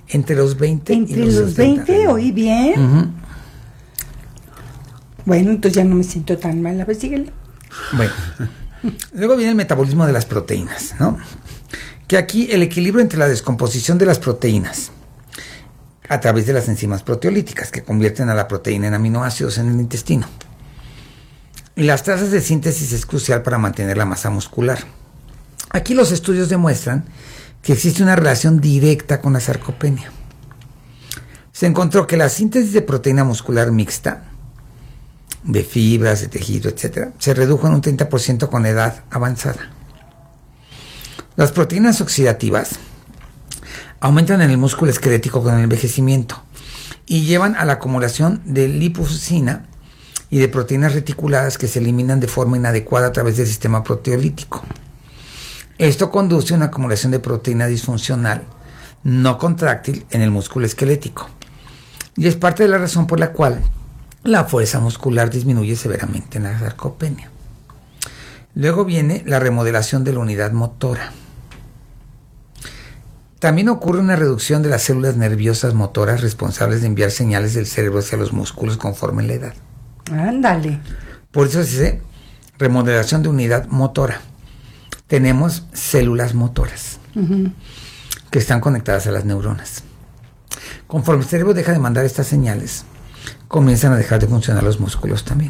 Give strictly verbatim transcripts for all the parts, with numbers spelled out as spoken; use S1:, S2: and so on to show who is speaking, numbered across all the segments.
S1: Entre los veinte
S2: Entre
S1: y los,
S2: los veinte, oí bien.
S1: Uh-huh.
S2: Bueno, entonces ya no me siento tan mal. A ver, síguele.
S1: Bueno, luego viene el metabolismo de las proteínas, ¿no? Que aquí el equilibrio entre la descomposición de las proteínas a través de las enzimas proteolíticas que convierten a la proteína en aminoácidos en el intestino. Y las tasas de síntesis es crucial para mantener la masa muscular. Aquí los estudios demuestran que existe una relación directa con la sarcopenia. Se encontró que la síntesis de proteína muscular mixta, de fibras, de tejido, etcétera, se redujo en un treinta por ciento con la edad avanzada. Las proteínas oxidativas aumentan en el músculo esquelético con el envejecimiento y llevan a la acumulación de lipofuscina y de proteínas reticuladas que se eliminan de forma inadecuada a través del sistema proteolítico. Esto conduce a una acumulación de proteína disfuncional no contráctil en el músculo esquelético y es parte de la razón por la cual la fuerza muscular disminuye severamente en la sarcopenia. Luego viene la remodelación de la unidad motora. También ocurre una reducción de las células nerviosas motoras responsables de enviar señales del cerebro hacia los músculos conforme la edad.
S2: Ándale.
S1: Por eso se dice remodelación de unidad motora. Tenemos células motoras uh-huh. que están conectadas a las neuronas. Conforme el cerebro deja de mandar estas señales, comienzan a dejar de funcionar los músculos también.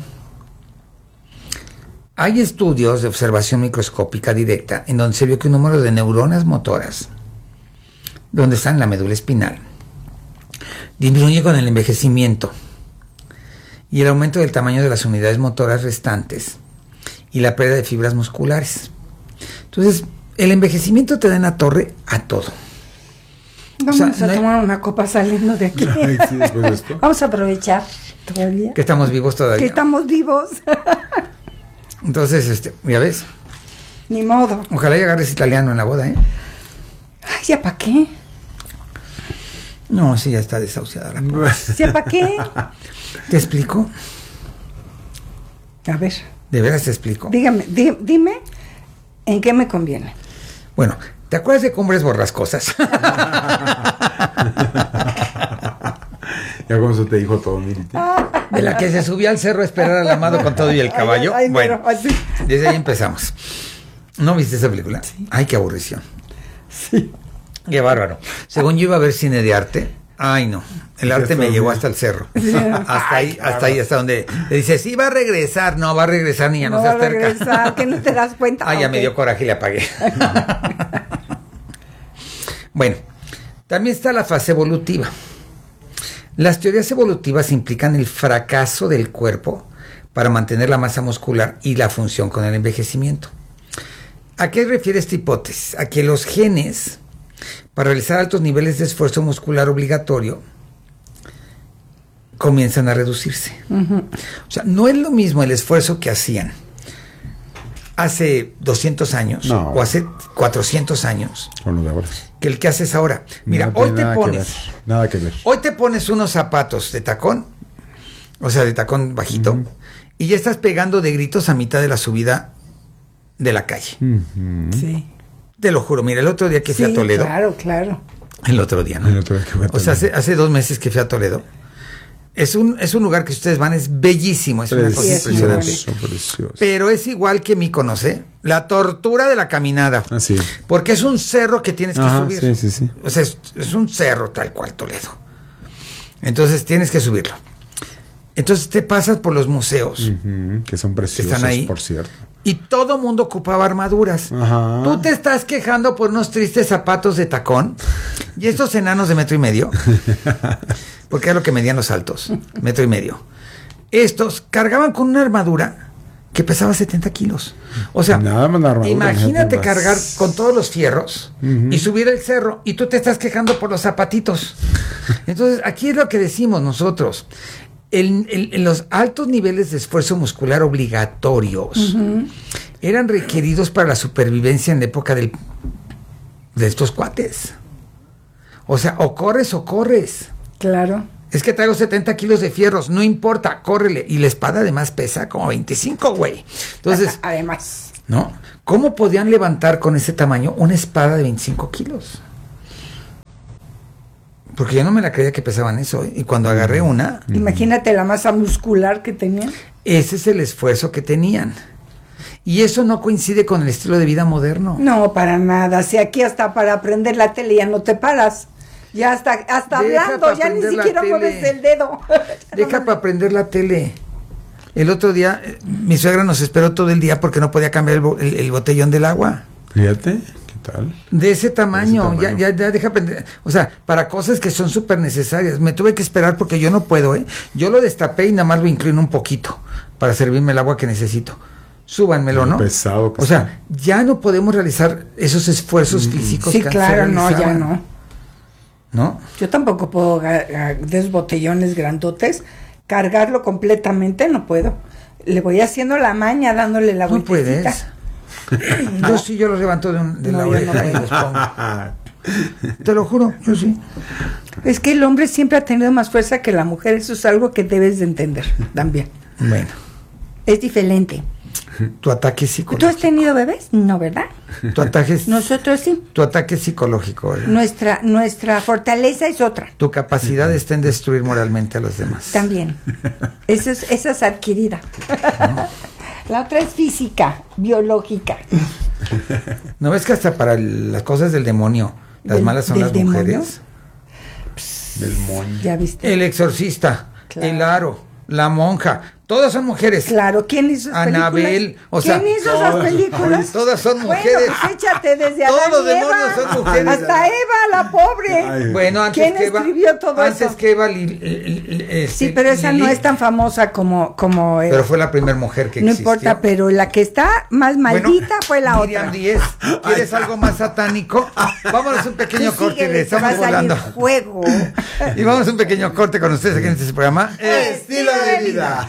S1: Hay estudios de observación microscópica directa en donde se vio que un número de neuronas motoras, donde están en la médula espinal, disminuye con el envejecimiento y el aumento del tamaño de las unidades motoras restantes y la pérdida de fibras musculares. Entonces, el envejecimiento te da en la torre a todo.
S2: Vamos
S1: o sea,
S2: a
S1: no
S2: tomar
S1: hay...
S2: una copa saliendo de aquí.
S3: Ay, sí, después de esto.
S2: Vamos a aprovechar todavía.
S1: Que estamos vivos todavía.
S2: Que estamos vivos.
S1: Entonces, este, ya ves.
S2: Ni modo.
S1: Ojalá y agarres italiano en la boda, ¿eh?
S2: Ay, ¿ya para qué?
S1: No, sí, ya está desahuciada la pobre.
S2: ¿Ya para qué?
S1: ¿Te explico?
S2: A ver.
S1: ¿De veras te explico?
S2: Dígame, di, dime en qué me conviene.
S1: Bueno, ¿te acuerdas de Cumbres Borrascosas?
S3: Ya con eso te dijo todo, Miri.
S1: De la que se subía al cerro a esperar al amado con todo y el caballo.
S2: Ay, ay,
S1: bueno,
S2: pero, así.
S1: desde ahí empezamos. ¿No viste esa película? Sí. Ay, qué aburrición.
S2: Sí.
S1: Qué bárbaro. Según yo iba a ver cine de arte. Ay, no. El arte me llevó hasta el cerro. Sí. Hasta ahí, hasta ahí, hasta donde le dice, sí, va a regresar. No, va a regresar, niña, no, no se acerca.
S2: Va a regresar, que no te das cuenta.
S1: Ay, ya okay. Me dio coraje y le apagué. Bueno, también está la fase evolutiva. Las teorías evolutivas implican el fracaso del cuerpo para mantener la masa muscular y la función con el envejecimiento. ¿A qué refiere esta hipótesis? A que los genes, para realizar altos niveles de esfuerzo muscular obligatorio, comienzan a reducirse. Uh-huh. O sea, no es lo mismo el esfuerzo que hacían hace doscientos años no. o hace cuatrocientos años
S3: bueno, de ahora.
S1: que el que haces ahora. Mira,
S3: no
S1: hoy te
S3: nada
S1: pones
S3: que nada que ver.
S1: Hoy te pones unos zapatos de tacón, o sea, de tacón bajito, uh-huh. y ya estás pegando de gritos a mitad de la subida de la calle.
S3: Uh-huh.
S2: Sí.
S1: Te lo juro, mira, el otro día que fui
S2: sí,
S1: a Toledo.
S2: Claro, claro.
S1: El otro día, ¿no?
S3: El otro día que fui a Toledo.
S1: O sea, hace, hace dos meses que fui a Toledo. Es un, es un lugar que ustedes van, es bellísimo, es una cosa impresionante.
S3: Precioso.
S1: Pero es igual que Míconos, ¿eh? La tortura de la caminada.
S3: Ah, sí.
S1: Porque es un cerro que tienes que
S3: Ajá,
S1: subir.
S3: Sí, sí, sí.
S1: O sea, es, es un cerro tal cual Toledo. Entonces tienes que subirlo. Entonces te pasas por los museos.
S3: Uh-huh, que son preciosos,
S1: están ahí,
S3: por cierto.
S1: Y todo mundo ocupaba armaduras.
S3: Ajá.
S1: Tú te estás quejando por unos tristes zapatos de tacón. Y estos enanos de metro y medio. Porque era lo que medían los altos. Metro y medio. Estos cargaban con una armadura que pesaba setenta kilos. O sea,
S3: Nada más la armadura,
S1: imagínate
S3: más.
S1: cargar con todos los fierros uh-huh. y subir el cerro. Y tú te estás quejando por los zapatitos. Entonces, aquí es lo que decimos nosotros. El, el, el, los altos niveles de esfuerzo muscular obligatorios uh-huh. eran requeridos para la supervivencia en la época del, de estos cuates. O sea, o corres o corres.
S2: Claro.
S1: Es que traigo setenta kilos de fierros, no importa, córrele. Y la espada además pesa como veinticinco, güey. Entonces,
S2: además,
S1: ¿no? ¿Cómo podían levantar con ese tamaño una espada de veinticinco kilos? Porque yo no me la creía que pesaban eso, ¿eh? Y cuando agarré una...
S2: Imagínate la masa muscular que tenían.
S1: Ese es el esfuerzo que tenían. Y eso no coincide con el estilo de vida moderno.
S2: No, para nada. Si aquí hasta para aprender la tele ya no te paras. Ya hasta, hasta
S1: Deja
S2: hablando,
S1: pa'
S2: ya ni
S1: aprender la
S2: siquiera
S1: tele.
S2: mueves el dedo.
S1: Deja para aprender la tele. El otro día, eh, mi suegra nos esperó todo el día porque no podía cambiar el, bo- el- el botellón del agua.
S3: Fíjate, ¿qué tal?
S1: De ese tamaño,
S3: De ese
S1: Ya,
S3: tamaño.
S1: ya, ya deja aprender. O sea, para cosas que son súper necesarias. Me tuve que esperar porque yo no puedo, ¿eh? Yo lo destapé y nada más lo inclino un poquito para servirme el agua que necesito. Súbanmelo,
S3: Lo
S1: ¿no?
S3: pesado que
S1: o sea, ya no podemos realizar esos esfuerzos físicos
S2: Sí,
S1: que antes
S2: claro,
S1: se
S2: no, ya
S1: realizaban,
S2: no.
S1: ¿No?
S2: Yo tampoco puedo ga- ga- de esos botellones grandotes, cargarlo completamente, no puedo. Le voy haciendo la maña, dándole la
S1: No
S2: vueltecita.
S1: puedes. Yo sí, yo lo levanto de, un- de
S2: No,
S1: la
S2: yo
S1: oreja
S2: no
S1: y
S2: puedo.
S1: los pongo. Te lo juro, yo sí.
S2: Es que el hombre siempre ha tenido más fuerza que la mujer, eso es algo que debes de entender también.
S1: Bueno,
S2: Es diferente.
S1: tu ataque
S2: ¿Tú has
S1: psicológico.
S2: tenido bebés? No, ¿verdad?
S1: Tu ataque, es-
S2: Nosotros sí.
S1: tu ataque psicológico. ¿verdad?
S2: Nuestra, nuestra fortaleza es otra.
S1: Tu capacidad está en destruir moralmente a los demás.
S2: También. Esa es, esa es adquirida. La otra es física, biológica.
S1: ¿No ves que hasta para el- las cosas del demonio, las
S2: ¿Del-
S1: malas son
S2: del
S1: las
S2: demonio?
S1: mujeres?
S3: Del moño.
S2: ¿Ya viste?
S1: El exorcista,
S2: Claro.
S1: el aro, la monja, todas son mujeres.
S2: Claro, ¿quién hizo esas
S1: Anabel,
S2: películas?
S1: o sea,
S2: ¿Quién hizo esas
S3: todas-
S2: películas?
S1: Todas son
S2: Bueno,
S1: mujeres.
S2: pues échate desde
S1: Todos
S2: Adán
S1: los
S2: y Eva,
S1: demonios son mujeres.
S2: hasta Eva, la pobre.
S3: Ay.
S1: Bueno, antes
S2: ¿Quién
S1: que Eva,
S2: escribió todo
S1: antes
S2: eso?
S1: que Eva, li- li- li- este,
S2: Sí, pero esa no
S1: Lilith,
S2: es tan famosa como, como Eva.
S1: Pero fue la primera mujer que
S2: No
S1: existió.
S2: importa, pero la que está más
S1: Bueno,
S2: maldita fue la
S1: Miriam
S2: otra.
S1: Díez, ¿quieres algo más satánico? Vámonos a un pequeño
S2: Tú
S1: corte,
S2: síguele,
S1: le
S2: te
S1: estamos
S2: va a salir
S1: volando.
S2: fuego.
S1: Y vamos a un pequeño corte con ustedes aquí en este programa.
S3: Estilo de vida.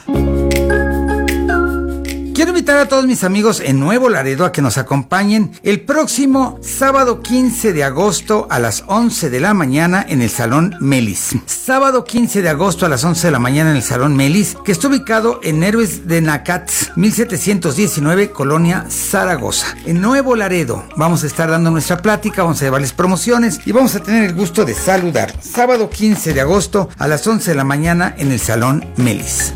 S1: Quiero invitar a todos mis amigos en Nuevo Laredo a que nos acompañen el próximo sábado quince de agosto a las once de la mañana en el Salón Melis. Sábado quince de agosto a las once de la mañana en el Salón Melis, que está ubicado en Héroes de Nacatz, mil setecientos diecinueve, Colonia Zaragoza. En Nuevo Laredo vamos a estar dando nuestra plática, vamos a llevarles promociones y vamos a tener el gusto de saludar. Sábado quince de agosto a las once de la mañana en el Salón Melis.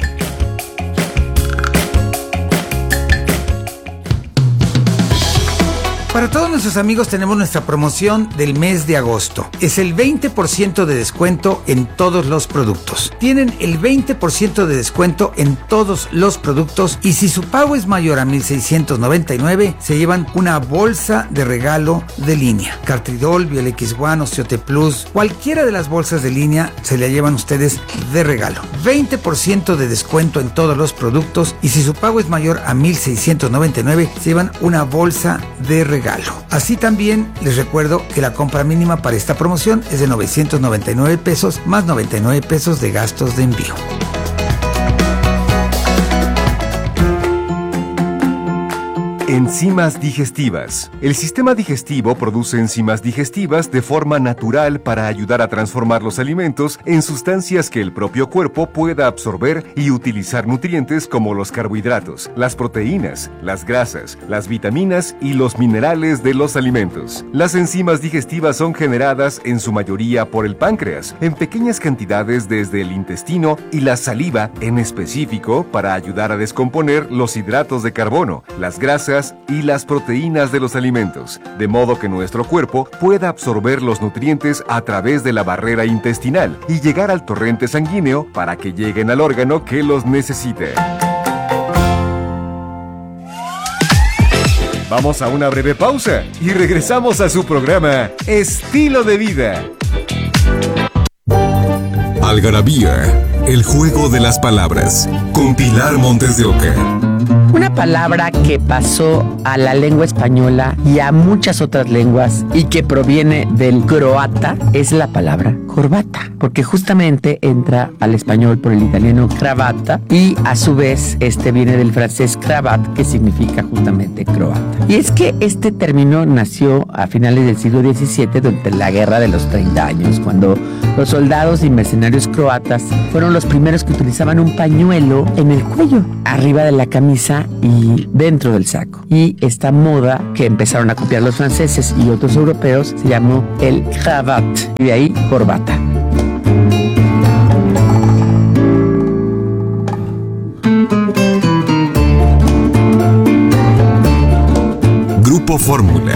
S1: Para todos nuestros amigos tenemos nuestra promoción del mes de agosto. Es el veinte por ciento de descuento en todos los productos. Tienen el veinte por ciento de descuento en todos los productos y si su pago es mayor a mil seiscientos noventa y nueve, se llevan una bolsa de regalo de línea. Cartridol, Biolex One, Osteote Plus, cualquiera de las bolsas de línea se la llevan ustedes de regalo. veinte por ciento de descuento en todos los productos y si su pago es mayor a mil seiscientos noventa y nueve, se llevan una bolsa de regalo. Así también les recuerdo que la compra mínima para esta promoción es de novecientos noventa y nueve pesos más noventa y nueve pesos de gastos de envío.
S4: Enzimas digestivas. El sistema digestivo produce enzimas digestivas de forma natural para ayudar a transformar los alimentos en sustancias que el propio cuerpo pueda absorber y utilizar nutrientes como los carbohidratos, las proteínas, las grasas, las vitaminas y los minerales de los alimentos. Las enzimas digestivas son generadas en su mayoría por el páncreas, en pequeñas cantidades desde el intestino y la saliva en específico para ayudar a descomponer los hidratos de carbono, las grasas y las proteínas de los alimentos, de modo que nuestro cuerpo pueda absorber los nutrientes a través de la barrera intestinal y llegar al torrente sanguíneo para que lleguen al órgano que los necesite. Vamos a una breve pausa y regresamos a su programa Estilo de Vida.
S5: Algarabía, el juego de las palabras, con Pilar Montes de Oca.
S6: Una palabra que pasó a la lengua española y a muchas otras lenguas y que proviene del croata es la palabra corbata, porque justamente entra al español por el italiano cravata y a su vez este viene del francés cravat, que significa justamente croata. Y es que este término nació a finales del siglo diecisiete durante la Guerra de los treinta años, cuando los soldados y mercenarios croatas fueron los primeros que utilizaban un pañuelo en el cuello, arriba de la camisa y dentro del saco. Y esta moda que empezaron a copiar los franceses y otros europeos se llamó el cravat, y de ahí corbata.
S5: Grupo Fórmula.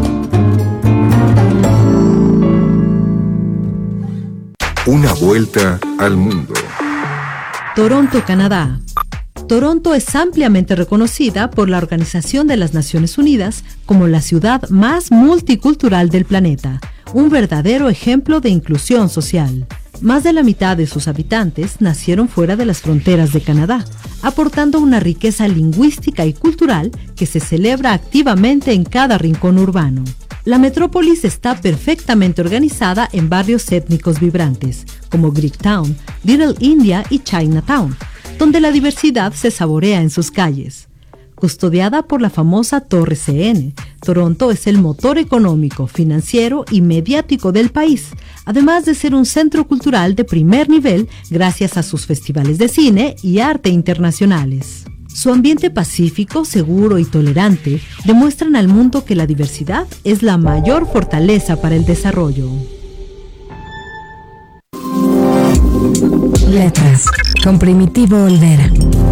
S5: Una vuelta al mundo.
S7: Toronto, Canadá. Toronto es ampliamente reconocida por la Organización de las Naciones Unidas como la ciudad más multicultural del planeta, un verdadero ejemplo de inclusión social. Más de la mitad de sus habitantes nacieron fuera de las fronteras de Canadá, aportando una riqueza lingüística y cultural que se celebra activamente en cada rincón urbano. La metrópolis está perfectamente organizada en barrios étnicos vibrantes, como Greektown, Little India y Chinatown, donde la diversidad se saborea en sus calles. Custodiada por la famosa Torre C N, Toronto es el motor económico, financiero y mediático del país, además de ser un centro cultural de primer nivel gracias a sus festivales de cine y arte internacionales. Su ambiente pacífico, seguro y tolerante demuestran al mundo que la diversidad es la mayor fortaleza para el desarrollo.
S8: Letras, con Primitivo Olvera.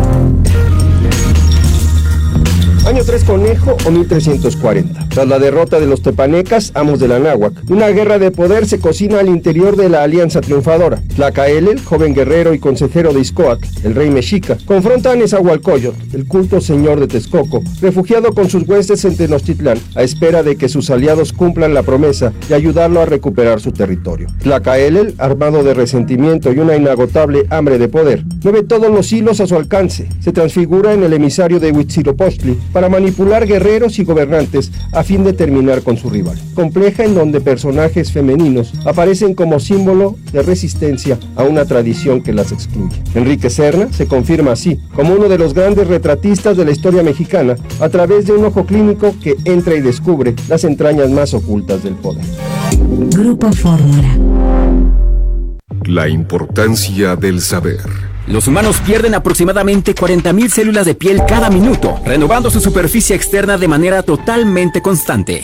S9: Año tres Conejo o mil trescientos cuarenta. Tras la derrota de los tepanecas, amos de la náhuac, una guerra de poder se cocina al interior de la alianza triunfadora. Tlacaelel, joven guerrero y consejero de Ixcoatl, el rey mexica, confronta a Nezahualcóyotl, el culto señor de Texcoco, refugiado con sus huestes en Tenochtitlán, a espera de que sus aliados cumplan la promesa de ayudarlo a recuperar su territorio. Tlacaelel, armado de resentimiento y una inagotable hambre de poder, mueve todos los hilos a su alcance. Se transfigura en el emisario de Huitzilopochtli para manipular guerreros y gobernantes a fin de terminar con su rival. Compleja en donde personajes femeninos aparecen como símbolo de resistencia a una tradición que las excluye. Enrique Serna se confirma así como uno de los grandes retratistas de la historia mexicana a través de un ojo clínico que entra y descubre las entrañas más ocultas del poder.
S8: Grupo Fórmula.
S5: La importancia del saber.
S10: Los humanos pierden aproximadamente cuarenta mil células de piel cada minuto, renovando su superficie externa de manera totalmente constante.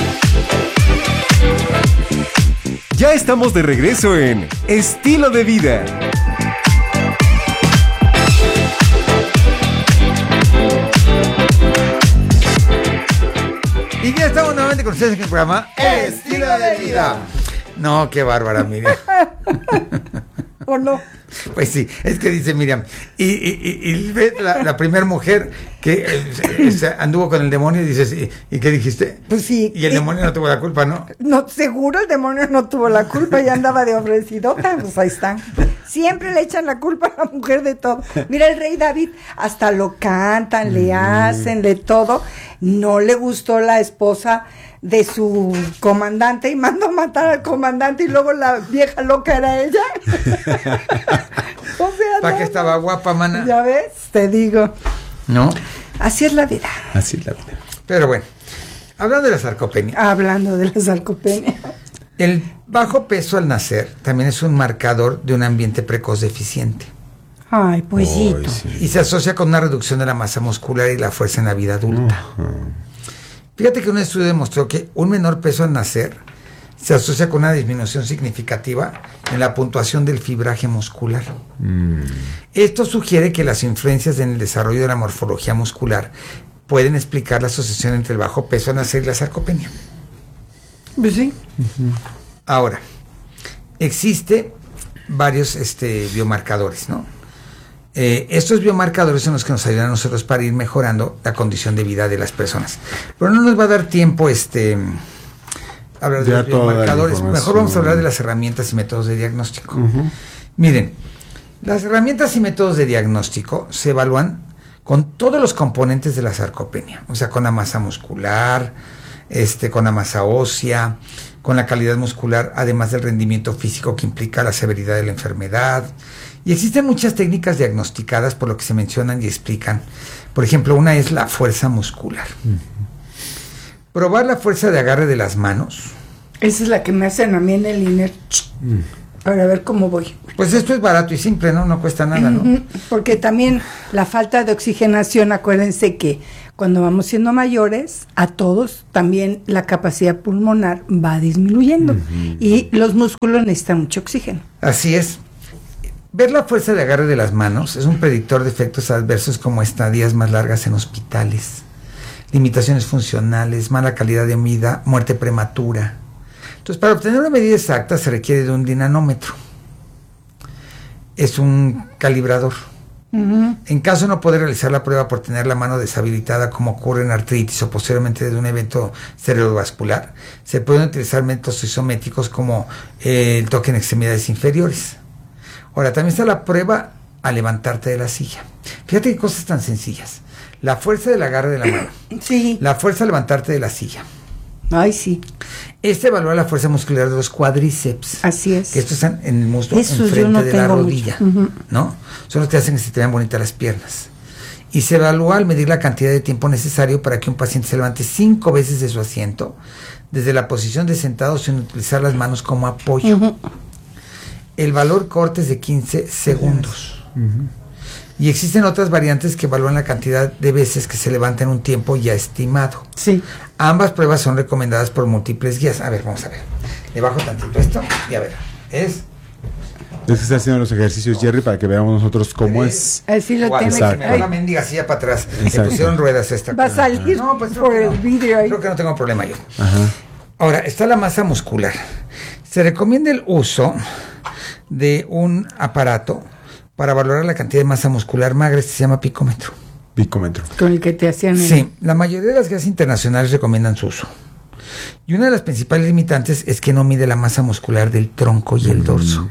S4: Ya estamos de regreso en Estilo de Vida.
S1: Y ya estamos nuevamente con ustedes en el programa Estilo de Vida. No, qué bárbara, Miriam.
S2: ¿O no?
S1: Pues sí, es que dice Miriam, y, y, y, y la, la primera mujer que eh, se anduvo con el demonio y dices, ¿y, ¿y qué dijiste?
S2: Pues sí.
S1: Y el y, demonio no tuvo la culpa, ¿no?
S2: No, seguro el demonio no tuvo la culpa y andaba de ofrecidota, pues ahí están. Siempre le echan la culpa a la mujer de todo. Mira, el rey David, hasta lo cantan, mm. le hacen, de todo. No le gustó la esposa de su comandante y mandó matar al comandante y luego la vieja loca era ella. O sea,
S1: ¿para
S2: no,
S1: qué estaba guapa, mana?
S2: Ya ves, te digo.
S1: ¿No?
S2: Así es la vida.
S3: Así es la vida.
S1: Pero bueno, hablando de la sarcopenia.
S2: Hablando de la sarcopenia.
S1: El bajo peso al nacer también es un marcador de un ambiente precoz deficiente.
S2: Ay, poesito. Ay,
S1: sí. Y se asocia con una reducción de la masa muscular y la fuerza en la vida adulta. Uh-huh. Fíjate que un estudio demostró que un menor peso al nacer se asocia con una disminución significativa en la puntuación del fibraje muscular. Mm. Esto sugiere que las influencias en el desarrollo de la morfología muscular pueden explicar la asociación entre el bajo peso al nacer y la sarcopenia.
S2: Pues sí.
S1: Uh-huh. Ahora, existe varios este, biomarcadores, ¿no? Eh, estos biomarcadores son los que nos ayudan a nosotros para ir mejorando la condición de vida de las personas. Pero no nos va a dar tiempo este hablar de ya los biomarcadores. Mejor vamos a hablar de las herramientas y métodos de diagnóstico. Uh-huh. Miren, las herramientas y métodos de diagnóstico se evalúan con todos los componentes de la sarcopenia, o sea, con la masa muscular, este, con la masa ósea, con la calidad muscular, además del rendimiento físico que implica la severidad de la enfermedad. Y existen muchas técnicas diagnosticadas por lo que se mencionan y explican. Por ejemplo, una es la fuerza muscular. Uh-huh. Probar la fuerza de agarre de las manos.
S2: Esa es la que me hacen a mí en el I N E R. Uh-huh. Para ver cómo voy.
S1: Pues esto es barato y simple, ¿no? No cuesta nada, ¿no? Uh-huh.
S2: Porque también la falta de oxigenación, acuérdense que cuando vamos siendo mayores, a todos también la capacidad pulmonar va disminuyendo. Uh-huh. Y los músculos necesitan mucho oxígeno.
S1: Así es. Ver la fuerza de agarre de las manos es un predictor de efectos adversos como estadías más largas en hospitales, limitaciones funcionales, mala calidad de vida, muerte prematura. Entonces, para obtener una medida exacta se requiere de un dinanómetro. Es un calibrador. Uh-huh. En caso de no poder realizar la prueba por tener la mano deshabilitada, como ocurre en artritis o posteriormente de un evento cerebrovascular, se pueden utilizar métodos isométricos como eh, el toque en extremidades inferiores. Ahora, también está la prueba a levantarte de la silla. Fíjate qué cosas tan sencillas. La fuerza del agarre de la mano.
S2: Sí.
S1: La fuerza a levantarte de la silla.
S2: Ay, sí.
S1: Este evalúa la fuerza muscular de los cuádriceps.
S2: Así es.
S1: Que estos están en el muslo
S2: Eso
S1: enfrente
S2: no
S1: de la rodilla,
S2: uh-huh.
S1: ¿no? Son los que hacen que se te vean bonitas las piernas. Y se evalúa al medir la cantidad de tiempo necesario para que un paciente se levante cinco veces de su asiento, desde la posición de sentado sin utilizar las manos como apoyo. Uh-huh. El valor corte es de quince segundos. Uh-huh. Y existen otras variantes que evalúan la cantidad de veces que se levanta en un tiempo ya estimado.
S2: Sí.
S1: Ambas pruebas son recomendadas por múltiples guías. A ver, vamos a ver. Le bajo tantito esto y a ver. Es...
S3: Es que está haciendo los ejercicios, Jerry, para que veamos nosotros cómo es.
S2: Así lo tiene.
S1: Se me va la mendiga silla para atrás. Le pusieron ruedas a esta
S2: Va
S1: cosa.
S2: a salir
S1: no, pues,
S2: por el
S1: no.
S2: vidrio ahí.
S1: Creo que no tengo problema yo.
S3: Ajá.
S1: Ahora, está la masa muscular. Se recomienda el uso de un aparato para valorar la cantidad de masa muscular magra. Este se llama picómetro.
S3: Picómetro.
S2: Con el que te hacían...
S1: Sí, el... la mayoría de las guías internacionales recomiendan su uso. Y una de las principales limitantes es que no mide la masa muscular del tronco y el dorso.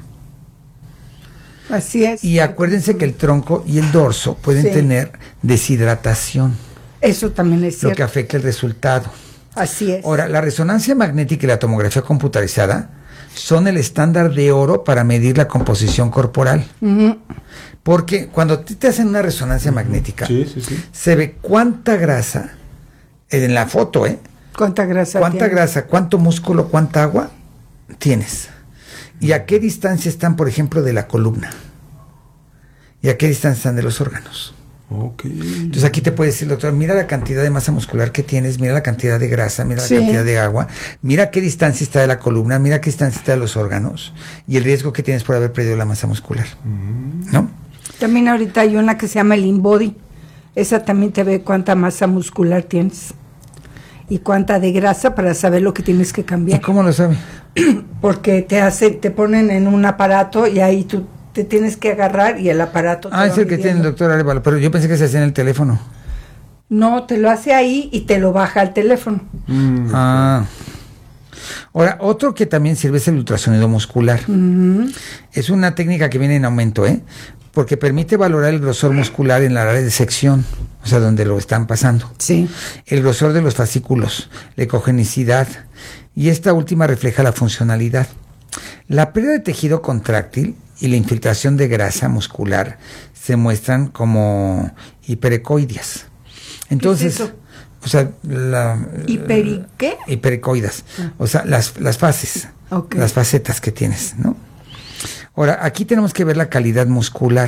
S2: Así es.
S1: Y acuérdense que el tronco y el dorso pueden sí. tener deshidratación.
S2: Eso también es cierto.
S1: Lo que afecta el resultado.
S2: Así es.
S1: Ahora, la resonancia magnética y la tomografía computarizada son el estándar de oro para medir la composición corporal. Uh-huh. Porque cuando te hacen una resonancia magnética,
S3: sí, sí, sí.
S1: se ve cuánta grasa, en la foto, ¿eh?
S2: ¿Cuánta grasa
S1: ¿Cuánta
S2: tienes?
S1: grasa, cuánto músculo, cuánta agua tienes? ¿Y a qué distancia están, por ejemplo, de la columna? ¿Y a qué distancia están de los órganos?
S3: Okay.
S1: Entonces aquí te puede decir, doctor, mira la cantidad de masa muscular que tienes, mira la cantidad de grasa, mira
S2: sí.
S1: la cantidad de agua, mira qué distancia está de la columna, mira qué distancia está de los órganos y el riesgo que tienes por haber perdido la masa muscular, mm. ¿no?
S2: También ahorita hay una que se llama el InBody. Esa también te ve cuánta masa muscular tienes y cuánta de grasa para saber lo que tienes que cambiar.
S1: ¿Y cómo lo sabe?
S2: Porque te hace, te ponen en un aparato y ahí tú te tienes que agarrar y el aparato te
S1: Ah, es el que tiene el doctor Arevalo, pero yo pensé que se hacía en el teléfono.
S2: No, te lo hace ahí y te lo baja al teléfono.
S1: Mm. Ah. Ahora, otro que también sirve es el ultrasonido muscular. Uh-huh. Es una técnica que viene en aumento, ¿eh? Porque permite valorar el grosor muscular en la área de sección, o sea, donde lo están pasando.
S2: Sí.
S1: El grosor de los fascículos, la ecogenicidad, y esta última refleja la funcionalidad. La pérdida de tejido contráctil y la infiltración de grasa muscular se muestran como hiperecoides. Entonces,
S2: ¿qué es eso?
S1: O sea, la...
S2: ¿Hiperi qué?
S1: Hiperecoides. Ah. O sea, las, las fases, okay. las facetas que tienes, ¿no? Ahora, aquí tenemos que ver la calidad muscular.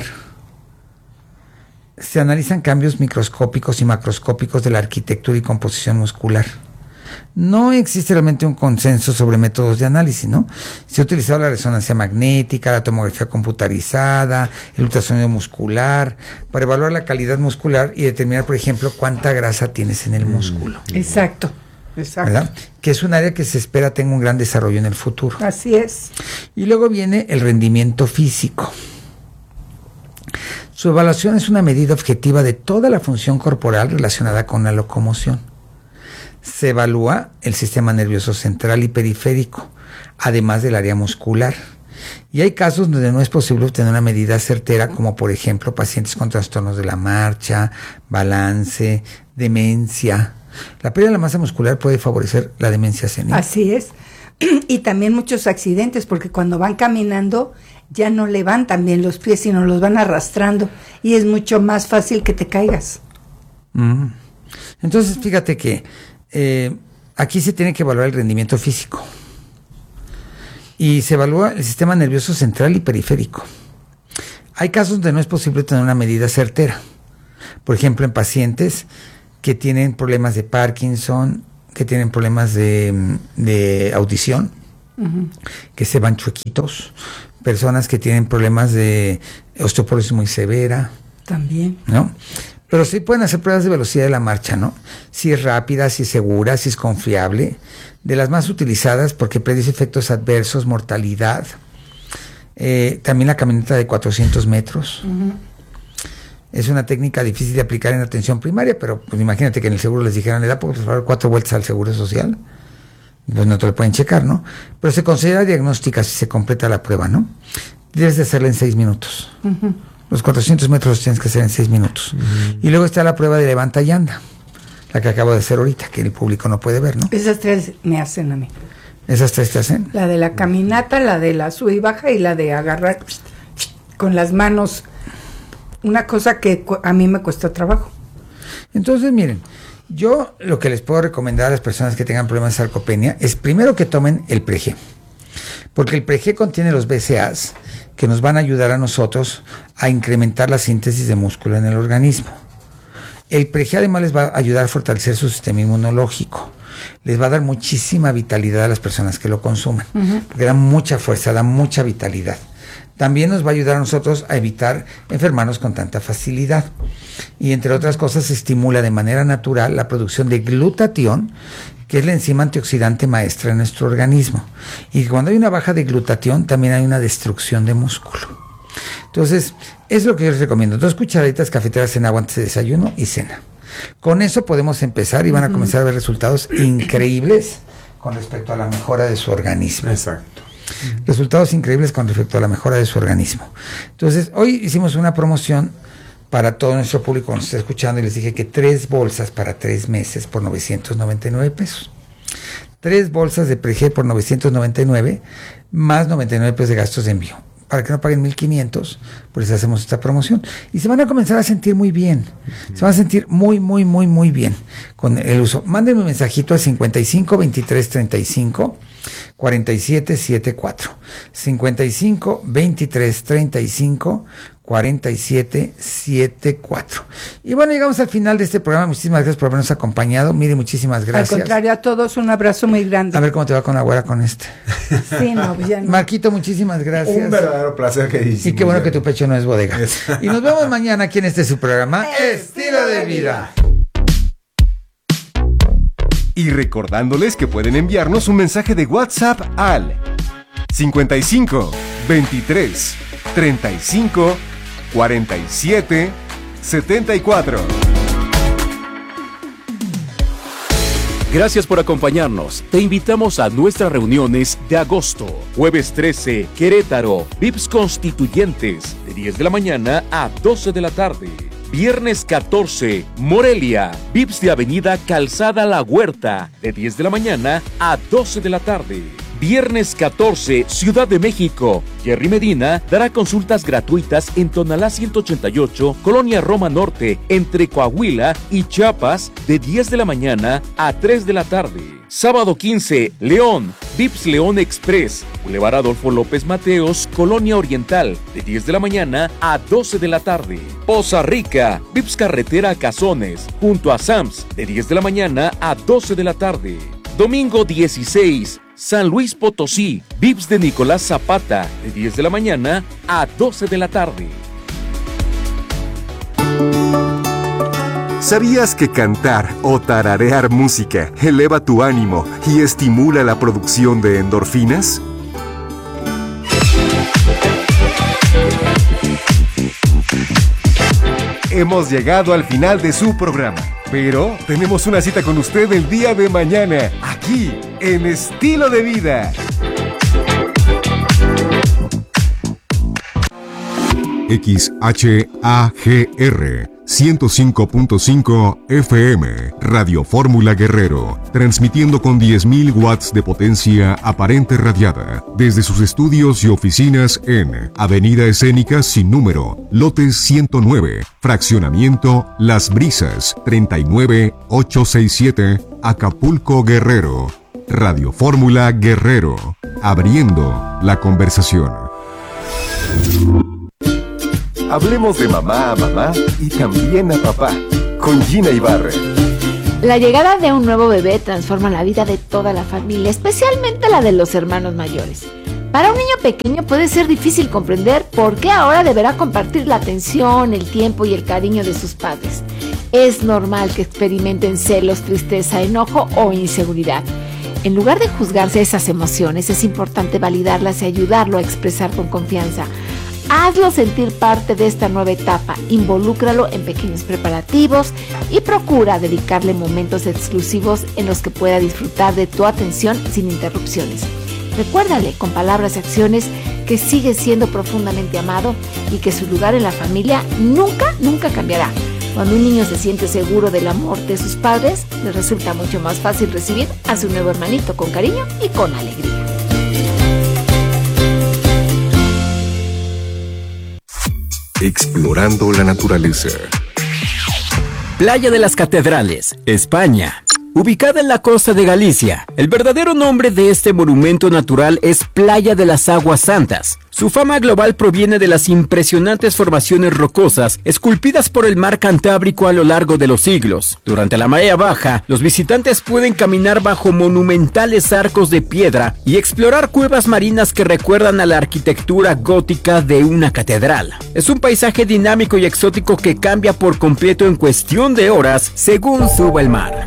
S1: Se analizan cambios microscópicos y macroscópicos de la arquitectura y composición muscular. No existe realmente un consenso sobre métodos de análisis, ¿no? Se ha utilizado la resonancia magnética, la tomografía computarizada, el ultrasonido muscular, para evaluar la calidad muscular y determinar, por ejemplo, cuánta grasa tienes en el músculo.
S2: Exacto, exacto.
S1: ¿Verdad? Que es un área que se espera tenga un gran desarrollo en el futuro.
S2: Así es.
S1: Y luego viene el rendimiento físico. Su evaluación es una medida objetiva de toda la función corporal relacionada con la locomoción. Se evalúa el sistema nervioso central y periférico, además del área muscular. Y hay casos donde no es posible obtener una medida certera, como por ejemplo pacientes con trastornos de la marcha, balance, demencia. La pérdida de la masa muscular puede favorecer la demencia senil.
S2: Así es. Y también muchos accidentes, porque cuando van caminando ya no levantan bien los pies, sino los van arrastrando. Y es mucho más fácil que te caigas.
S1: Mm. Entonces, fíjate que eh, aquí se tiene que evaluar el rendimiento físico. Y se evalúa el sistema nervioso central y periférico. Hay casos donde no es posible tener una medida certera. Por ejemplo, en pacientes que tienen problemas de Parkinson, que tienen problemas de, de audición, uh-huh. que se van chuequitos, personas que tienen problemas de osteoporosis muy severa.
S2: También.
S1: ¿No? Pero sí pueden hacer pruebas de velocidad de la marcha, ¿no? Si es rápida, si es segura, si es confiable. De las más utilizadas porque predice efectos adversos, mortalidad. Eh, también la caminata de cuatrocientos metros. Uh-huh. Es una técnica difícil de aplicar en atención primaria, pero pues imagínate que en el seguro les dijeran, le da por favor cuatro vueltas al seguro social. Pues no te lo pueden checar, ¿no? Pero se considera diagnóstica si se completa la prueba, ¿no? Debes de hacerla en seis minutos. Uh-huh. Los cuatrocientos metros los tienes que hacer en seis minutos. Uh-huh. Y luego está la prueba de levanta y anda, la que acabo de hacer ahorita, que el público no puede ver, ¿no?
S2: Esas tres me hacen a mí.
S1: ¿Esas tres te hacen?
S2: La de la caminata, la de la sub y baja y la de agarrar con las manos. Una cosa que a mí me cuesta trabajo.
S1: Entonces, miren, yo lo que les puedo recomendar a las personas que tengan problemas de sarcopenia es primero que tomen el Pre-G, porque el Pre-G contiene los B C A As que nos van a ayudar a nosotros a incrementar la síntesis de músculo en el organismo. El Pre-G además les va a ayudar a fortalecer su sistema inmunológico, les va a dar muchísima vitalidad a las personas que lo consuman, uh-huh. porque da mucha fuerza, da mucha vitalidad. También nos va a ayudar a nosotros a evitar enfermarnos con tanta facilidad. Y entre otras cosas, estimula de manera natural la producción de glutatión, que es la enzima antioxidante maestra en nuestro organismo. Y cuando hay una baja de glutatión, también hay una destrucción de músculo. Entonces, es lo que yo les recomiendo. Dos cucharaditas cafeteras en agua antes de desayuno y cena. Con eso podemos empezar y van a comenzar a ver resultados increíbles con respecto a la mejora de su organismo.
S3: Exacto.
S1: Resultados increíbles con respecto a la mejora de su organismo. Entonces, hoy hicimos una promoción para todo nuestro público que nos está escuchando y les dije que tres bolsas para tres meses por novecientos noventa y nueve pesos. Tres bolsas de Pre-G por novecientos noventa y nueve más noventa y nueve pesos de gastos de envío. Para que no paguen mil quinientos, pues hacemos esta promoción. Y se van a comenzar a sentir muy bien. Uh-huh. Se van a sentir muy, muy, muy, muy bien con el uso. Mándenme un mensajito a cincuenta y cinco, veintitrés, treinta y cinco, cuarenta y siete, setenta y cuatro. cincuenta y cinco, veintitrés, treinta y cinco, cuarenta y siete, setenta y cuatro. Y bueno, llegamos al final de este programa. Muchísimas gracias por habernos acompañado. Mire, muchísimas gracias.
S2: Al contrario, a todos un abrazo muy grande.
S1: A ver cómo te va con la güera con este.
S2: Sí, no, pues ya no.
S1: Marquito, muchísimas gracias.
S3: Un verdadero placer, queridísimo.
S1: Y qué bueno que tu pecho no es bodega. Y nos vemos mañana aquí en este su programa, Estilo de Vida.
S4: Y recordándoles que pueden enviarnos un mensaje de WhatsApp al cincuenta y cinco, veintitrés, treinta y cinco, cuarenta y siete, setenta y cuatro.
S10: Gracias por acompañarnos. Te invitamos a nuestras reuniones de agosto. Jueves trece, Querétaro, V I P S Constituyentes, de diez de la mañana a doce de la tarde. Viernes catorce, Morelia, V I P S de Avenida Calzada La Huerta, de diez de la mañana a doce de la tarde. Viernes catorce, Ciudad de México. Jerry Medina dará consultas gratuitas en Tonalá ciento ochenta y ocho, Colonia Roma Norte, entre Coahuila y Chiapas, de diez de la mañana a tres de la tarde. Sábado quince, León, V I P S León Express, Boulevard Adolfo López Mateos, Colonia Oriental, de diez de la mañana a doce de la tarde. Poza Rica, V I P S Carretera Cazones, junto a Sams, de diez de la mañana a doce de la tarde. Domingo dieciséis, San Luis Potosí, V I P S de Nicolás Zapata, de diez de la mañana a doce de la tarde.
S4: ¿Sabías que cantar o tararear música eleva tu ánimo y estimula la producción de endorfinas? Hemos llegado al final de su programa, pero tenemos una cita con usted el día de mañana, aquí en Estilo de Vida.
S5: X H A G R ciento cinco punto cinco F M, Radio Fórmula Guerrero, transmitiendo con diez mil watts de potencia aparente radiada, desde sus estudios y oficinas en Avenida Escénica Sin Número, Lote ciento nueve, Fraccionamiento Las Brisas, treinta y nueve ochocientos sesenta y siete, Acapulco, Guerrero. Radio Fórmula Guerrero, abriendo la conversación.
S4: Hablemos de mamá a mamá y también a papá, con Gina Ibarra.
S11: La llegada de un nuevo bebé transforma la vida de toda la familia, especialmente la de los hermanos mayores. Para un niño pequeño puede ser difícil comprender por qué ahora deberá compartir la atención, el tiempo y el cariño de sus padres. Es normal que experimenten celos, tristeza, enojo o inseguridad. En lugar de juzgarse esas emociones, es importante validarlas y ayudarlo a expresar con confianza. Hazlo sentir parte de esta nueva etapa, involúcralo en pequeños preparativos y procura dedicarle momentos exclusivos en los que pueda disfrutar de tu atención sin interrupciones. Recuérdale con palabras y acciones que sigue siendo profundamente amado y que su lugar en la familia nunca, nunca cambiará. Cuando un niño se siente seguro del amor de sus padres, le resulta mucho más fácil recibir a su nuevo hermanito con cariño y con alegría.
S4: Explorando la naturaleza.
S12: Playa de las Catedrales, España. Ubicada en la costa de Galicia, el verdadero nombre de este monumento natural es Playa de las Aguas Santas. Su fama global proviene de las impresionantes formaciones rocosas esculpidas por el mar Cantábrico a lo largo de los siglos. Durante la marea baja, los visitantes pueden caminar bajo monumentales arcos de piedra y explorar cuevas marinas que recuerdan a la arquitectura gótica de una catedral. Es un paisaje dinámico y exótico que cambia por completo en cuestión de horas según suba el mar.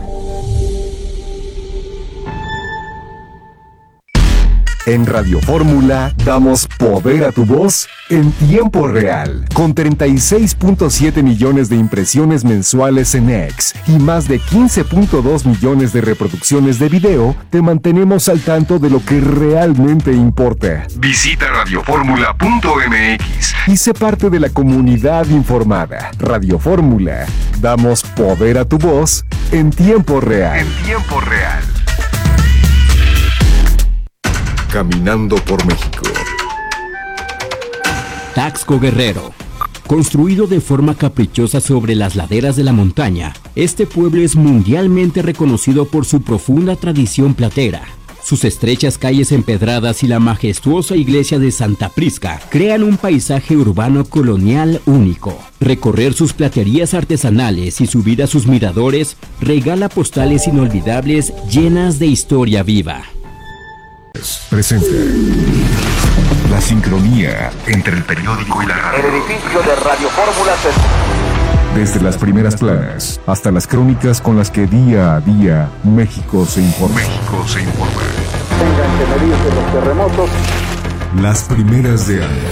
S4: En Radio Fórmula damos poder a tu voz en tiempo real. Con treinta y seis punto siete millones de impresiones mensuales en X y más de quince punto dos millones de reproducciones de video, te mantenemos al tanto de lo que realmente importa. Visita radio fórmula punto m x y sé parte de la comunidad informada. Radio Fórmula, damos poder a tu voz en tiempo real. En tiempo real. Caminando por México.
S12: Taxco Guerrero. Construido de forma caprichosa sobre las laderas de la montaña, este pueblo es mundialmente reconocido por su profunda tradición platera. Sus estrechas calles empedradas y la majestuosa iglesia de Santa Prisca crean un paisaje urbano colonial único. Recorrer sus platerías artesanales y subir a sus miradores regala postales inolvidables llenas de historia viva.
S4: Presenta la sincronía entre el periódico y la radio.
S13: El edificio de Radio Fórmula se...
S4: Desde las primeras planas hasta las crónicas con las que día a día México se informa. México se informa.
S13: Tengan que medirse los terremotos.
S5: Las primeras de año.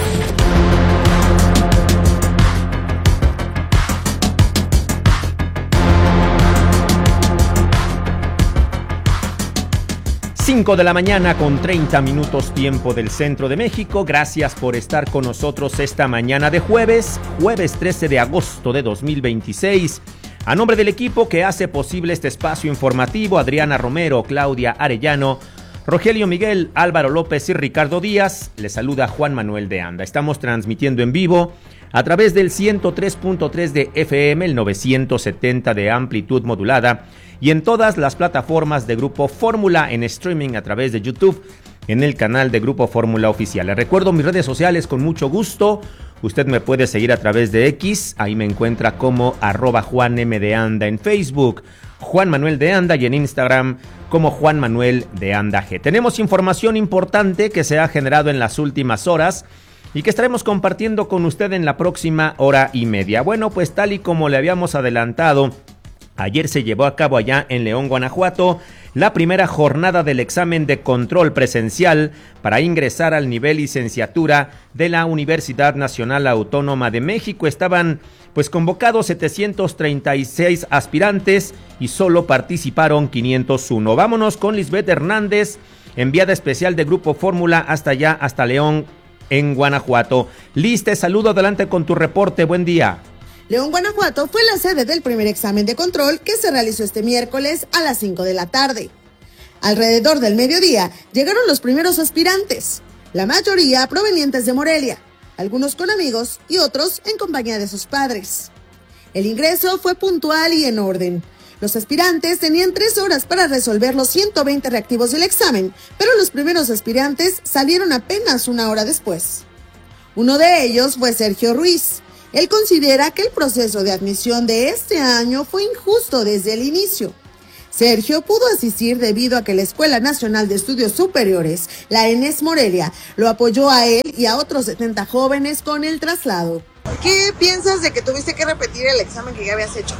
S14: cinco de la mañana con treinta minutos tiempo del centro de México. Gracias por estar con nosotros esta mañana de jueves, jueves trece de agosto de dos mil veintiséis. A nombre del equipo que hace posible este espacio informativo, Adriana Romero, Claudia Arellano, Rogelio Miguel, Álvaro López y Ricardo Díaz, les saluda Juan Manuel de Anda. Estamos transmitiendo en vivo a través del ciento tres punto tres de F M, el novecientos setenta de amplitud modulada y en todas las plataformas de Grupo Fórmula en streaming a través de YouTube en el canal de Grupo Fórmula Oficial. Les recuerdo mis redes sociales con mucho gusto. Usted me puede seguir a través de X, ahí me encuentra como arroba Juan M de Anda en Facebook, Juan Manuel de Anda y en Instagram como Juan Manuel de Anda G. Tenemos información importante que se ha generado en las últimas horas y que estaremos compartiendo con usted en la próxima hora y media. Bueno, pues tal y como le habíamos adelantado, ayer se llevó a cabo allá en León, Guanajuato, la primera jornada del examen de control presencial para ingresar al nivel licenciatura de la Universidad Nacional Autónoma de México. Estaban pues convocados setecientos treinta y seis aspirantes y solo participaron quinientos uno. Vámonos con Lisbeth Hernández, enviada especial de Grupo Fórmula hasta allá, hasta León, en Guanajuato. Liz, te saludo, adelante con tu reporte, buen día.
S15: León, Guanajuato fue la sede del primer examen de control que se realizó este miércoles a las cinco de la tarde. Alrededor del mediodía llegaron los primeros aspirantes, la mayoría provenientes de Morelia, algunos con amigos y otros en compañía de sus padres. El ingreso fue puntual y en orden. Los aspirantes tenían tres horas para resolver los ciento veinte reactivos del examen, pero los primeros aspirantes salieron apenas una hora después. Uno de ellos fue Sergio Ruiz. Él considera que el proceso de admisión de este año fue injusto desde el inicio. Sergio pudo asistir debido a que la Escuela Nacional de Estudios Superiores, la ENES Morelia, lo apoyó a él y a otros setenta jóvenes con el traslado.
S16: ¿Qué piensas de que tuviste que repetir el examen que ya habías hecho?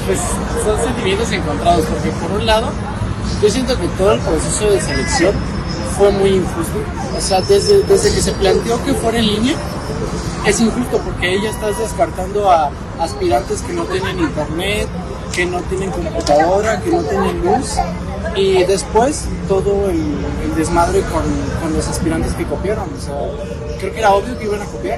S16: pues son sentimientos encontrados, porque por un lado, yo siento que todo el proceso de selección fue muy injusto. O sea, desde, desde que se planteó que fuera en línea, es injusto porque ahí ya estás descartando a aspirantes que no tienen internet, que no tienen computadora, que no tienen luz, y después todo el, el desmadre con, con los aspirantes que copiaron. O sea, creo que era obvio que iban a copiar.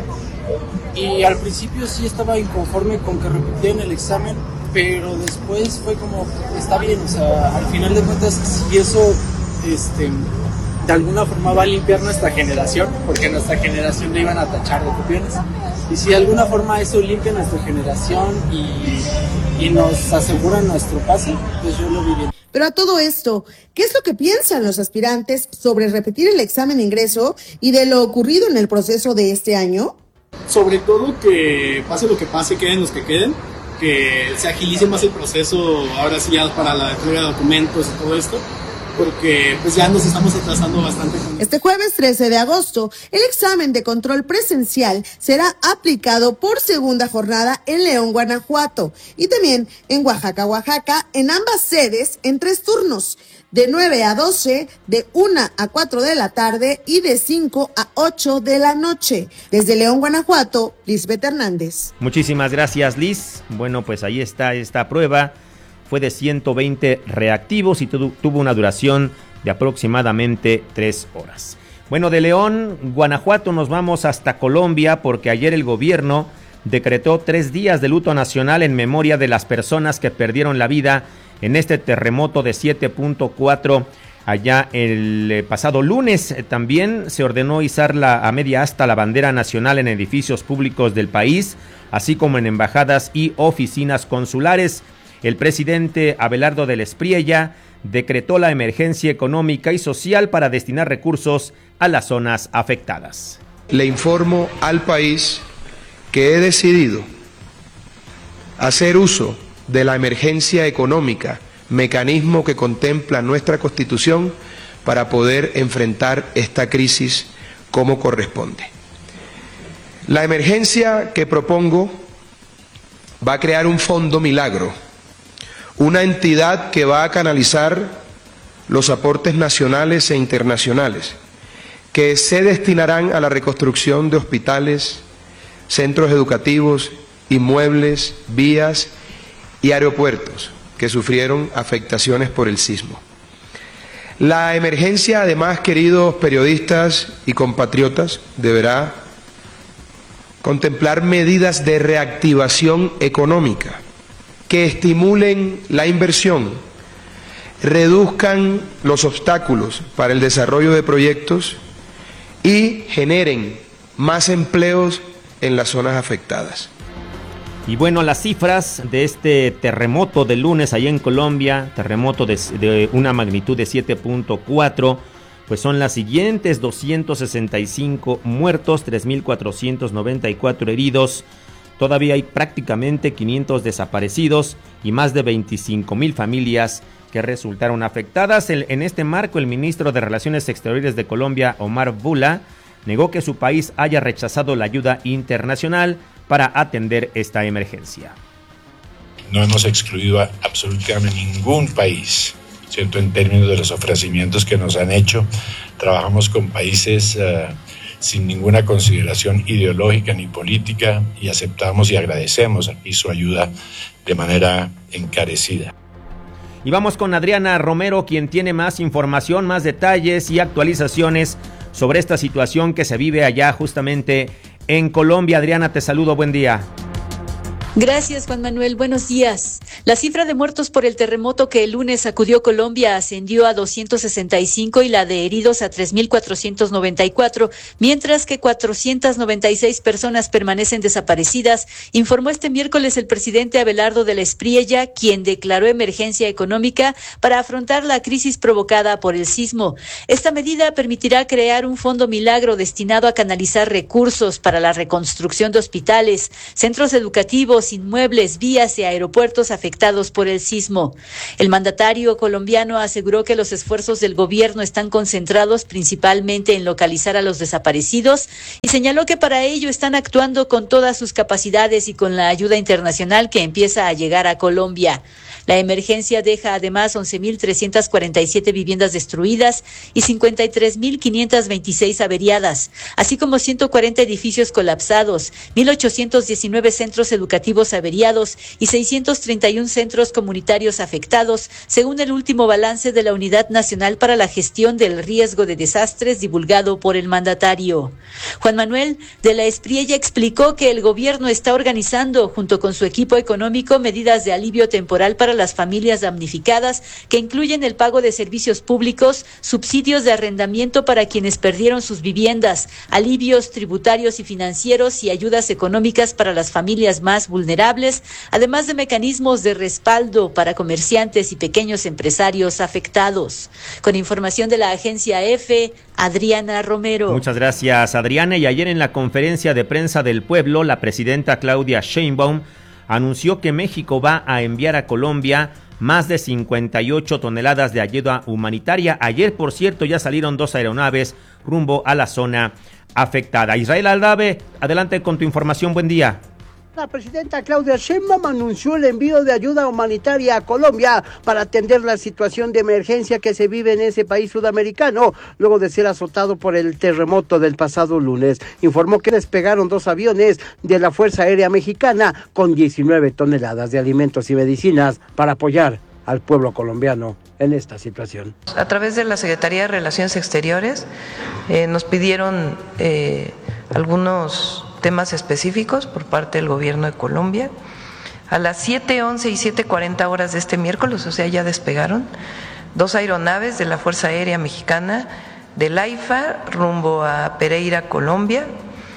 S16: Y al principio sí estaba inconforme con que repitieran el examen, pero después fue como, está bien, o sea, al final de cuentas, si eso este, de alguna forma va a limpiar nuestra generación, porque nuestra generación le iban a tachar de copiones, y si de alguna forma eso limpia nuestra generación y, y nos asegura nuestro pase, pues yo lo vi bien.
S15: Pero a todo esto, ¿qué es lo que piensan los aspirantes sobre repetir el examen de ingreso y de lo ocurrido en el proceso de este año?
S16: Sobre todo que pase lo que pase, queden los que queden, que se agilice más el proceso, ahora sí ya para la entrega de documentos y todo esto, porque pues ya nos estamos atrasando bastante.
S15: Este jueves trece de agosto, el examen de control presencial será aplicado por segunda jornada en León, Guanajuato, y también en Oaxaca, Oaxaca, en ambas sedes en tres turnos, de nueve a doce, de una a cuatro de la tarde y de cinco a ocho de la noche. Desde León, Guanajuato, Lisbeth Hernández.
S14: Muchísimas gracias, Liz. Bueno, pues ahí está esta prueba. Fue de ciento veinte reactivos y tu- tuvo una duración de aproximadamente tres horas. Bueno, de León, Guanajuato, nos vamos hasta Colombia porque ayer el gobierno decretó tres días de luto nacional en memoria de las personas que perdieron la vida en este terremoto de siete punto cuatro allá el eh, pasado lunes. Eh, también se ordenó izar la, a media asta la bandera nacional en edificios públicos del país, así como en embajadas y oficinas consulares. El presidente Abelardo del Espriella decretó la emergencia económica y social para destinar recursos a las zonas afectadas.
S17: Le informo al país que he decidido hacer uso de la emergencia económica, mecanismo que contempla nuestra Constitución, para poder enfrentar esta crisis como corresponde. La emergencia que propongo va a crear un fondo milagro, una entidad que va a canalizar los aportes nacionales e internacionales, que se destinarán a la reconstrucción de hospitales, centros educativos, inmuebles, vías y aeropuertos que sufrieron afectaciones por el sismo. La emergencia, además, queridos periodistas y compatriotas, deberá contemplar medidas de reactivación económica que estimulen la inversión, reduzcan los obstáculos para el desarrollo de proyectos y generen más empleos en las zonas afectadas.
S14: Y bueno, las cifras de este terremoto del lunes allá en Colombia, terremoto de, de una magnitud de siete punto cuatro, pues son las siguientes: doscientos sesenta y cinco muertos, tres mil cuatrocientos noventa y cuatro heridos, todavía hay prácticamente quinientos desaparecidos y más de veinticinco mil familias que resultaron afectadas. El, en este marco, el ministro de Relaciones Exteriores de Colombia, Omar Bula, negó que su país haya rechazado la ayuda internacional para atender esta emergencia.
S18: No hemos excluido a absolutamente ningún país, ¿cierto?, en términos de los ofrecimientos que nos han hecho. Trabajamos con países uh, sin ninguna consideración ideológica ni política y aceptamos y agradecemos aquí su ayuda de manera encarecida.
S14: Y vamos con Adriana Romero, quien tiene más información, más detalles y actualizaciones sobre esta situación que se vive allá justamente en Colombia. Adriana, te saludo, buen día.
S19: Gracias, Juan Manuel. Buenos días. La cifra de muertos por el terremoto que el lunes sacudió Colombia ascendió a doscientos sesenta y cinco y la de heridos a tres mil cuatrocientos noventa y cuatro, mientras que cuatrocientas noventa y seis personas permanecen desaparecidas, informó este miércoles el presidente Abelardo del Espriella, quien declaró emergencia económica para afrontar la crisis provocada por el sismo. Esta medida permitirá crear un fondo milagro destinado a canalizar recursos para la reconstrucción de hospitales, centros educativos colectivos, inmuebles, vías y aeropuertos afectados por el sismo. El mandatario colombiano aseguró que los esfuerzos del gobierno están concentrados principalmente en localizar a los desaparecidos y señaló que para ello están actuando con todas sus capacidades y con la ayuda internacional que empieza a llegar a Colombia. La emergencia deja además once mil trescientas cuarenta y siete viviendas destruidas y cincuenta y tres mil quinientas veintiséis averiadas, así como ciento cuarenta edificios colapsados, mil ochocientos diecinueve centros educativos averiados y seiscientos treinta y uno centros comunitarios afectados, según el último balance de la Unidad Nacional para la Gestión del Riesgo de Desastres divulgado por el mandatario. Juan Manuel de la Espriella explicó que el gobierno está organizando, junto con su equipo económico, medidas de alivio temporal para las familias damnificadas, que incluyen el pago de servicios públicos, subsidios de arrendamiento para quienes perdieron sus viviendas, alivios tributarios y financieros y ayudas económicas para las familias más vulnerables, además de mecanismos de respaldo para comerciantes y pequeños empresarios afectados. Con información de la agencia EFE, Adriana Romero.
S14: Muchas gracias, Adriana. Y ayer en la conferencia de prensa del pueblo, la presidenta Claudia Sheinbaum anunció que México va a enviar a Colombia más de cincuenta y ocho toneladas de ayuda humanitaria. Ayer, por cierto, ya salieron dos aeronaves rumbo a la zona afectada. Israel Aldave, adelante con tu información. Buen día.
S20: La presidenta Claudia Sheinbaum anunció el envío de ayuda humanitaria a Colombia para atender la situación de emergencia que se vive en ese país sudamericano, luego de ser azotado por el terremoto del pasado lunes. Informó que despegaron dos aviones de la Fuerza Aérea Mexicana con diecinueve toneladas de alimentos y medicinas para apoyar al pueblo colombiano en esta situación.
S21: A través de la Secretaría de Relaciones Exteriores eh, nos pidieron eh, algunos temas específicos por parte del gobierno de Colombia. A las siete once y siete cuarenta horas de este miércoles, o sea, ya despegaron dos aeronaves de la Fuerza Aérea Mexicana del AIFA rumbo a Pereira, Colombia,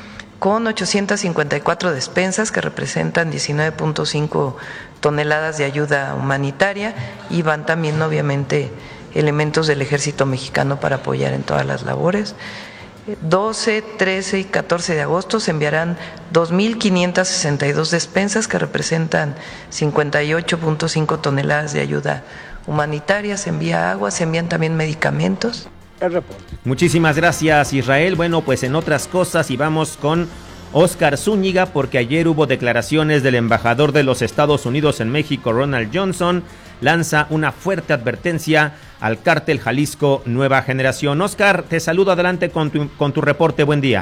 S21: con ochocientas cincuenta y cuatro despensas que representan diecinueve punto cinco toneladas de ayuda humanitaria, y van también obviamente elementos del ejército mexicano para apoyar en todas las labores. doce, trece y catorce de agosto se enviarán dos mil quinientas sesenta y dos despensas que representan cincuenta y ocho punto cinco toneladas de ayuda humanitaria. Se envía agua, se envían también medicamentos.
S14: Muchísimas gracias, Israel. Bueno, pues en otras cosas, y vamos con Óscar Zúñiga, porque ayer hubo declaraciones del embajador de los Estados Unidos en México, Ronald Johnson. Lanza una fuerte advertencia al cártel Jalisco Nueva Generación. Óscar, te saludo, adelante con tu, con tu reporte. Buen día.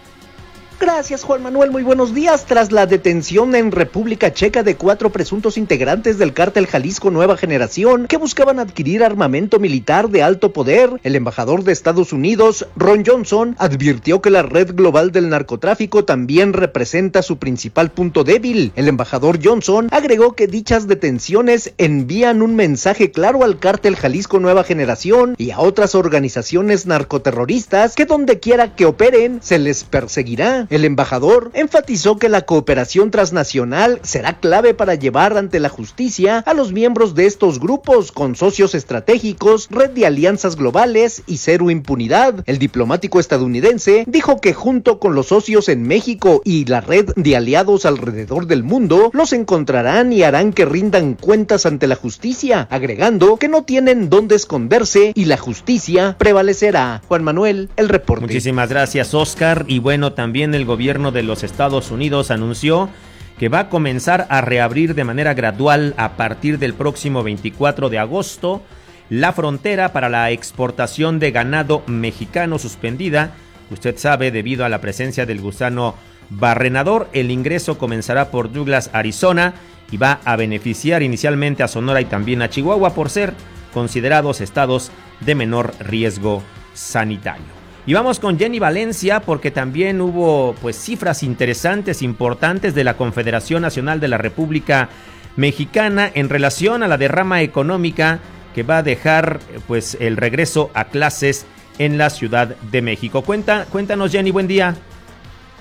S22: Gracias, Juan Manuel, muy buenos días. Tras la detención en República Checa de cuatro presuntos integrantes del cártel Jalisco Nueva Generación que buscaban adquirir armamento militar de alto poder, el embajador de Estados Unidos, Ron Johnson, advirtió que la red global del narcotráfico también representa su principal punto débil. El embajador Johnson agregó que dichas detenciones envían un mensaje claro al cártel Jalisco Nueva Generación y a otras organizaciones narcoterroristas que donde quiera que operen se les perseguirá. El embajador enfatizó que la cooperación transnacional será clave para llevar ante la justicia a los miembros de estos grupos con socios estratégicos, red de alianzas globales y cero impunidad. El diplomático estadounidense dijo que junto con los socios en México y la red de aliados alrededor del mundo, los encontrarán y harán que rindan cuentas ante la justicia, agregando que no tienen dónde esconderse y la justicia prevalecerá. Juan Manuel, el reporte.
S14: Muchísimas gracias, Óscar. Y bueno, también el El gobierno de los Estados Unidos anunció que va a comenzar a reabrir de manera gradual a partir del próximo veinticuatro de agosto la frontera para la exportación de ganado mexicano suspendida. Usted sabe, debido a la presencia del gusano barrenador, el ingreso comenzará por Douglas, Arizona, y va a beneficiar inicialmente a Sonora y también a Chihuahua por ser considerados estados de menor riesgo sanitario. Y vamos con Jenny Valencia, porque también hubo pues cifras interesantes, importantes de la Confederación Nacional de la República Mexicana en relación a la derrama económica que va a dejar pues el regreso a clases en la Ciudad de México. Cuenta, cuéntanos, Jenny, buen día.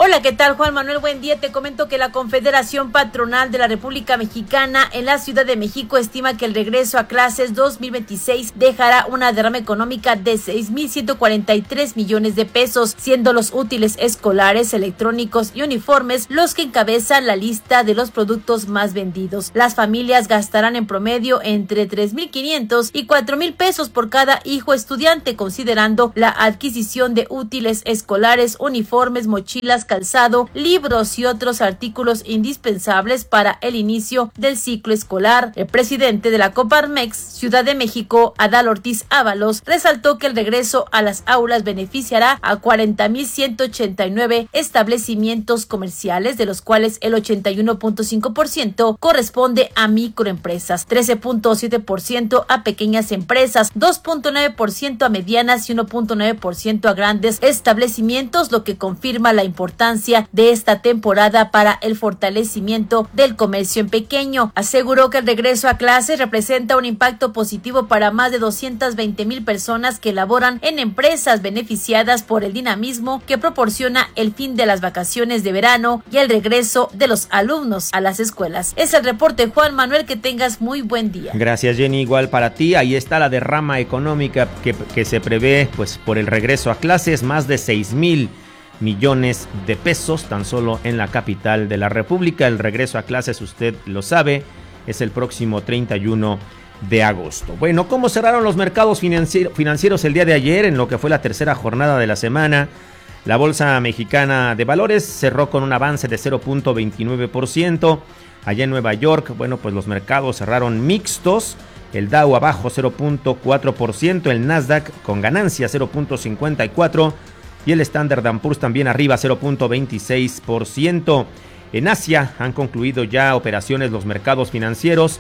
S6: Hola, ¿qué tal, Juan Manuel? Buen día. Te comento que la Confederación Patronal de la República Mexicana en la Ciudad de México estima que el regreso a clases dos mil veintiséis dejará una derrama económica de seis mil ciento cuarenta y tres millones de pesos, siendo los útiles escolares, electrónicos y uniformes los que encabezan la lista de los productos más vendidos. Las familias gastarán en promedio entre tres mil quinientos y cuatro mil pesos por cada hijo estudiante, considerando la adquisición de útiles escolares, uniformes, mochilas, calzado, libros y otros artículos indispensables para el inicio del ciclo escolar. El presidente de la Coparmex Ciudad de México, Adal Ortiz Ábalos, resaltó que el regreso a las aulas beneficiará a cuarenta mil ciento ochenta y nueve establecimientos comerciales, de los cuales el ochenta y uno punto cinco por ciento corresponde a microempresas, trece punto siete por ciento a pequeñas empresas, dos punto nueve por ciento a medianas y uno punto nueve por ciento a grandes establecimientos, lo que confirma la importancia de esta temporada para el fortalecimiento del comercio en pequeño. Aseguró que el regreso a clases representa un impacto positivo para más de doscientas veinte mil personas que laboran en empresas beneficiadas por el dinamismo que proporciona el fin de las vacaciones de verano y el regreso de los alumnos a las escuelas. Es el reporte, Juan Manuel, que tengas muy buen día.
S14: Gracias, Jenny, igual para ti. Ahí está la derrama económica que, que se prevé pues por el regreso a clases, más de seis mil millones de pesos tan solo en la capital de la República. El regreso a clases, usted lo sabe, es el próximo treinta y uno de agosto. Bueno, ¿cómo cerraron los mercados financier- financieros el día de ayer en lo que fue la tercera jornada de la semana? La Bolsa Mexicana de Valores cerró con un avance de cero punto veintinueve por ciento. Allá en Nueva York, bueno, pues los mercados cerraron mixtos. El Dow abajo cero punto cuatro por ciento, el Nasdaq con ganancia cero punto cincuenta y cuatro por ciento y el Standard and Poor's también arriba cero punto veintiséis por ciento. En Asia han concluido ya operaciones los mercados financieros,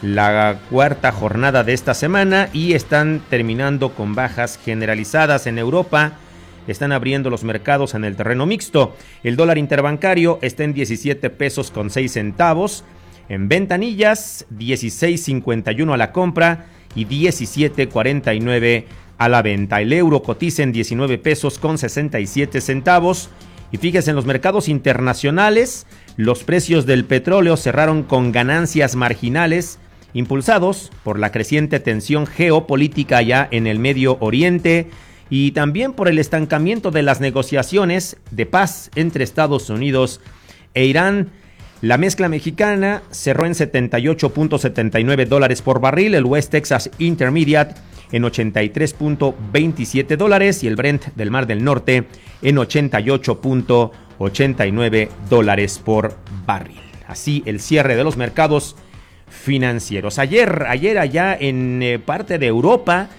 S14: la cuarta jornada de esta semana, y están terminando con bajas generalizadas. En Europa están abriendo los mercados en el terreno mixto. El dólar interbancario está en diecisiete pesos con seis centavos. En ventanillas, dieciséis cincuenta y uno a la compra y diecisiete cuarenta y nueve a la venta. El euro cotiza en diecinueve pesos con sesenta y siete centavos. Y fíjese, en los mercados internacionales, los precios del petróleo cerraron con ganancias marginales, impulsados por la creciente tensión geopolítica allá en el Medio Oriente y también por el estancamiento de las negociaciones de paz entre Estados Unidos e Irán. La mezcla mexicana cerró en setenta y ocho punto setenta y nueve dólares por barril, el West Texas Intermediate en ochenta y tres punto veintisiete dólares y el Brent del Mar del Norte en ochenta y ocho punto ochenta y nueve dólares por barril. Así el cierre de los mercados financieros. Ayer, ayer allá en eh, parte de Europa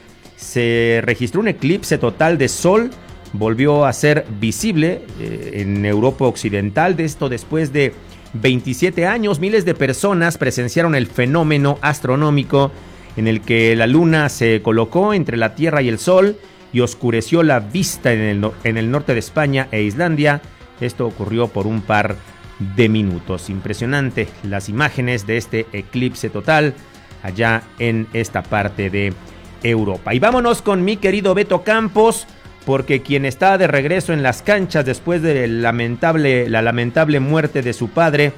S14: se registró un eclipse total de sol. Volvió a ser visible eh, en Europa Occidental, de esto después de veintisiete años. Miles de personas presenciaron el fenómeno astronómico en el que la luna se colocó entre la Tierra y el Sol y oscureció la vista en el, en el norte de España e Islandia. Esto ocurrió por un par de minutos. Impresionante las imágenes de este eclipse total allá en esta parte de Europa. Y vámonos con mi querido Beto Campos, porque quien está de regreso en las canchas después de lamentable, la lamentable muerte de su padre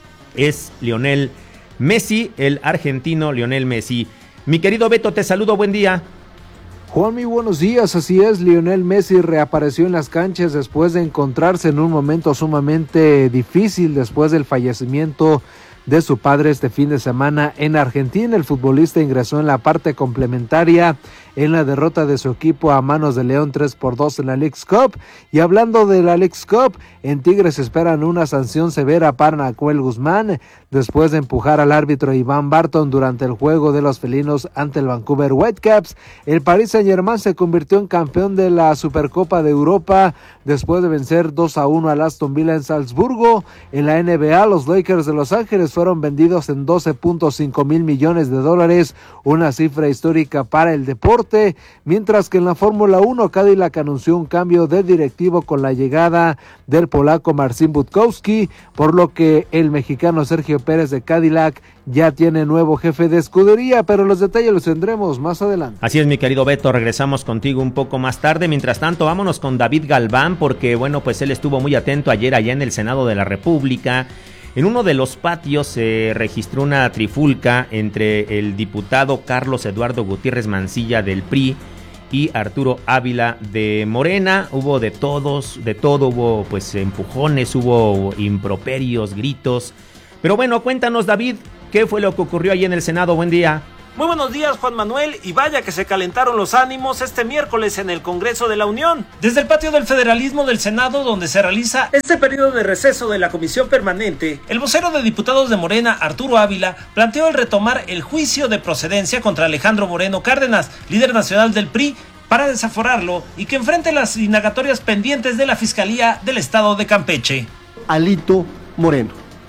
S14: es Lionel Messi, el argentino Lionel Messi. Mi querido Beto, te saludo, buen día.
S7: Juan, muy buenos días. Así es, Lionel Messi reapareció en las canchas después de encontrarse en un momento sumamente difícil después del fallecimiento de su padre este fin de semana en Argentina. El futbolista ingresó en la parte complementaria en la derrota de su equipo a manos de León tres por dos en la Leagues Cup. Y hablando de la Leagues Cup, en Tigres esperan una sanción severa para Nahuel Guzmán después de empujar al árbitro Iván Barton durante el juego de los felinos ante el Vancouver Whitecaps. El Paris Saint-Germain se convirtió en campeón de la Supercopa de Europa después de vencer dos a uno al Aston Villa en Salzburgo. En la N B A, los Lakers de Los Ángeles fueron vendidos en doce punto cinco mil millones de dólares, una cifra histórica para el deporte. Norte, mientras que en la Fórmula uno Cadillac anunció un cambio de directivo con la llegada del polaco Marcin Budkowski, por lo que el mexicano Sergio Pérez de Cadillac ya tiene nuevo jefe de escudería, pero los detalles los tendremos más adelante.
S14: Así es, mi querido Beto, regresamos contigo un poco más tarde. Mientras tanto, vámonos con David Galván, porque bueno, pues él estuvo muy atento ayer allá en el Senado de la República. En uno de los patios se eh, registró una trifulca entre el diputado Carlos Eduardo Gutiérrez Mancilla del P R I y Arturo Ávila de Morena. Hubo de todos, de todo, hubo pues empujones, hubo improperios, gritos. Pero bueno, cuéntanos, David, ¿qué fue lo que ocurrió ahí en el Senado? Buen día.
S8: Muy buenos días, Juan Manuel, y vaya que se calentaron los ánimos este miércoles en el Congreso de la Unión. Desde el patio del Federalismo del Senado, donde se realiza este periodo de receso de la Comisión Permanente, el vocero de diputados de Morena, Arturo Ávila, planteó el retomar el juicio de procedencia contra Alejandro Moreno Cárdenas, líder nacional del P R I, para desaforarlo y que enfrente las indagatorias pendientes de la Fiscalía del Estado de Campeche.
S9: Alito Moreno,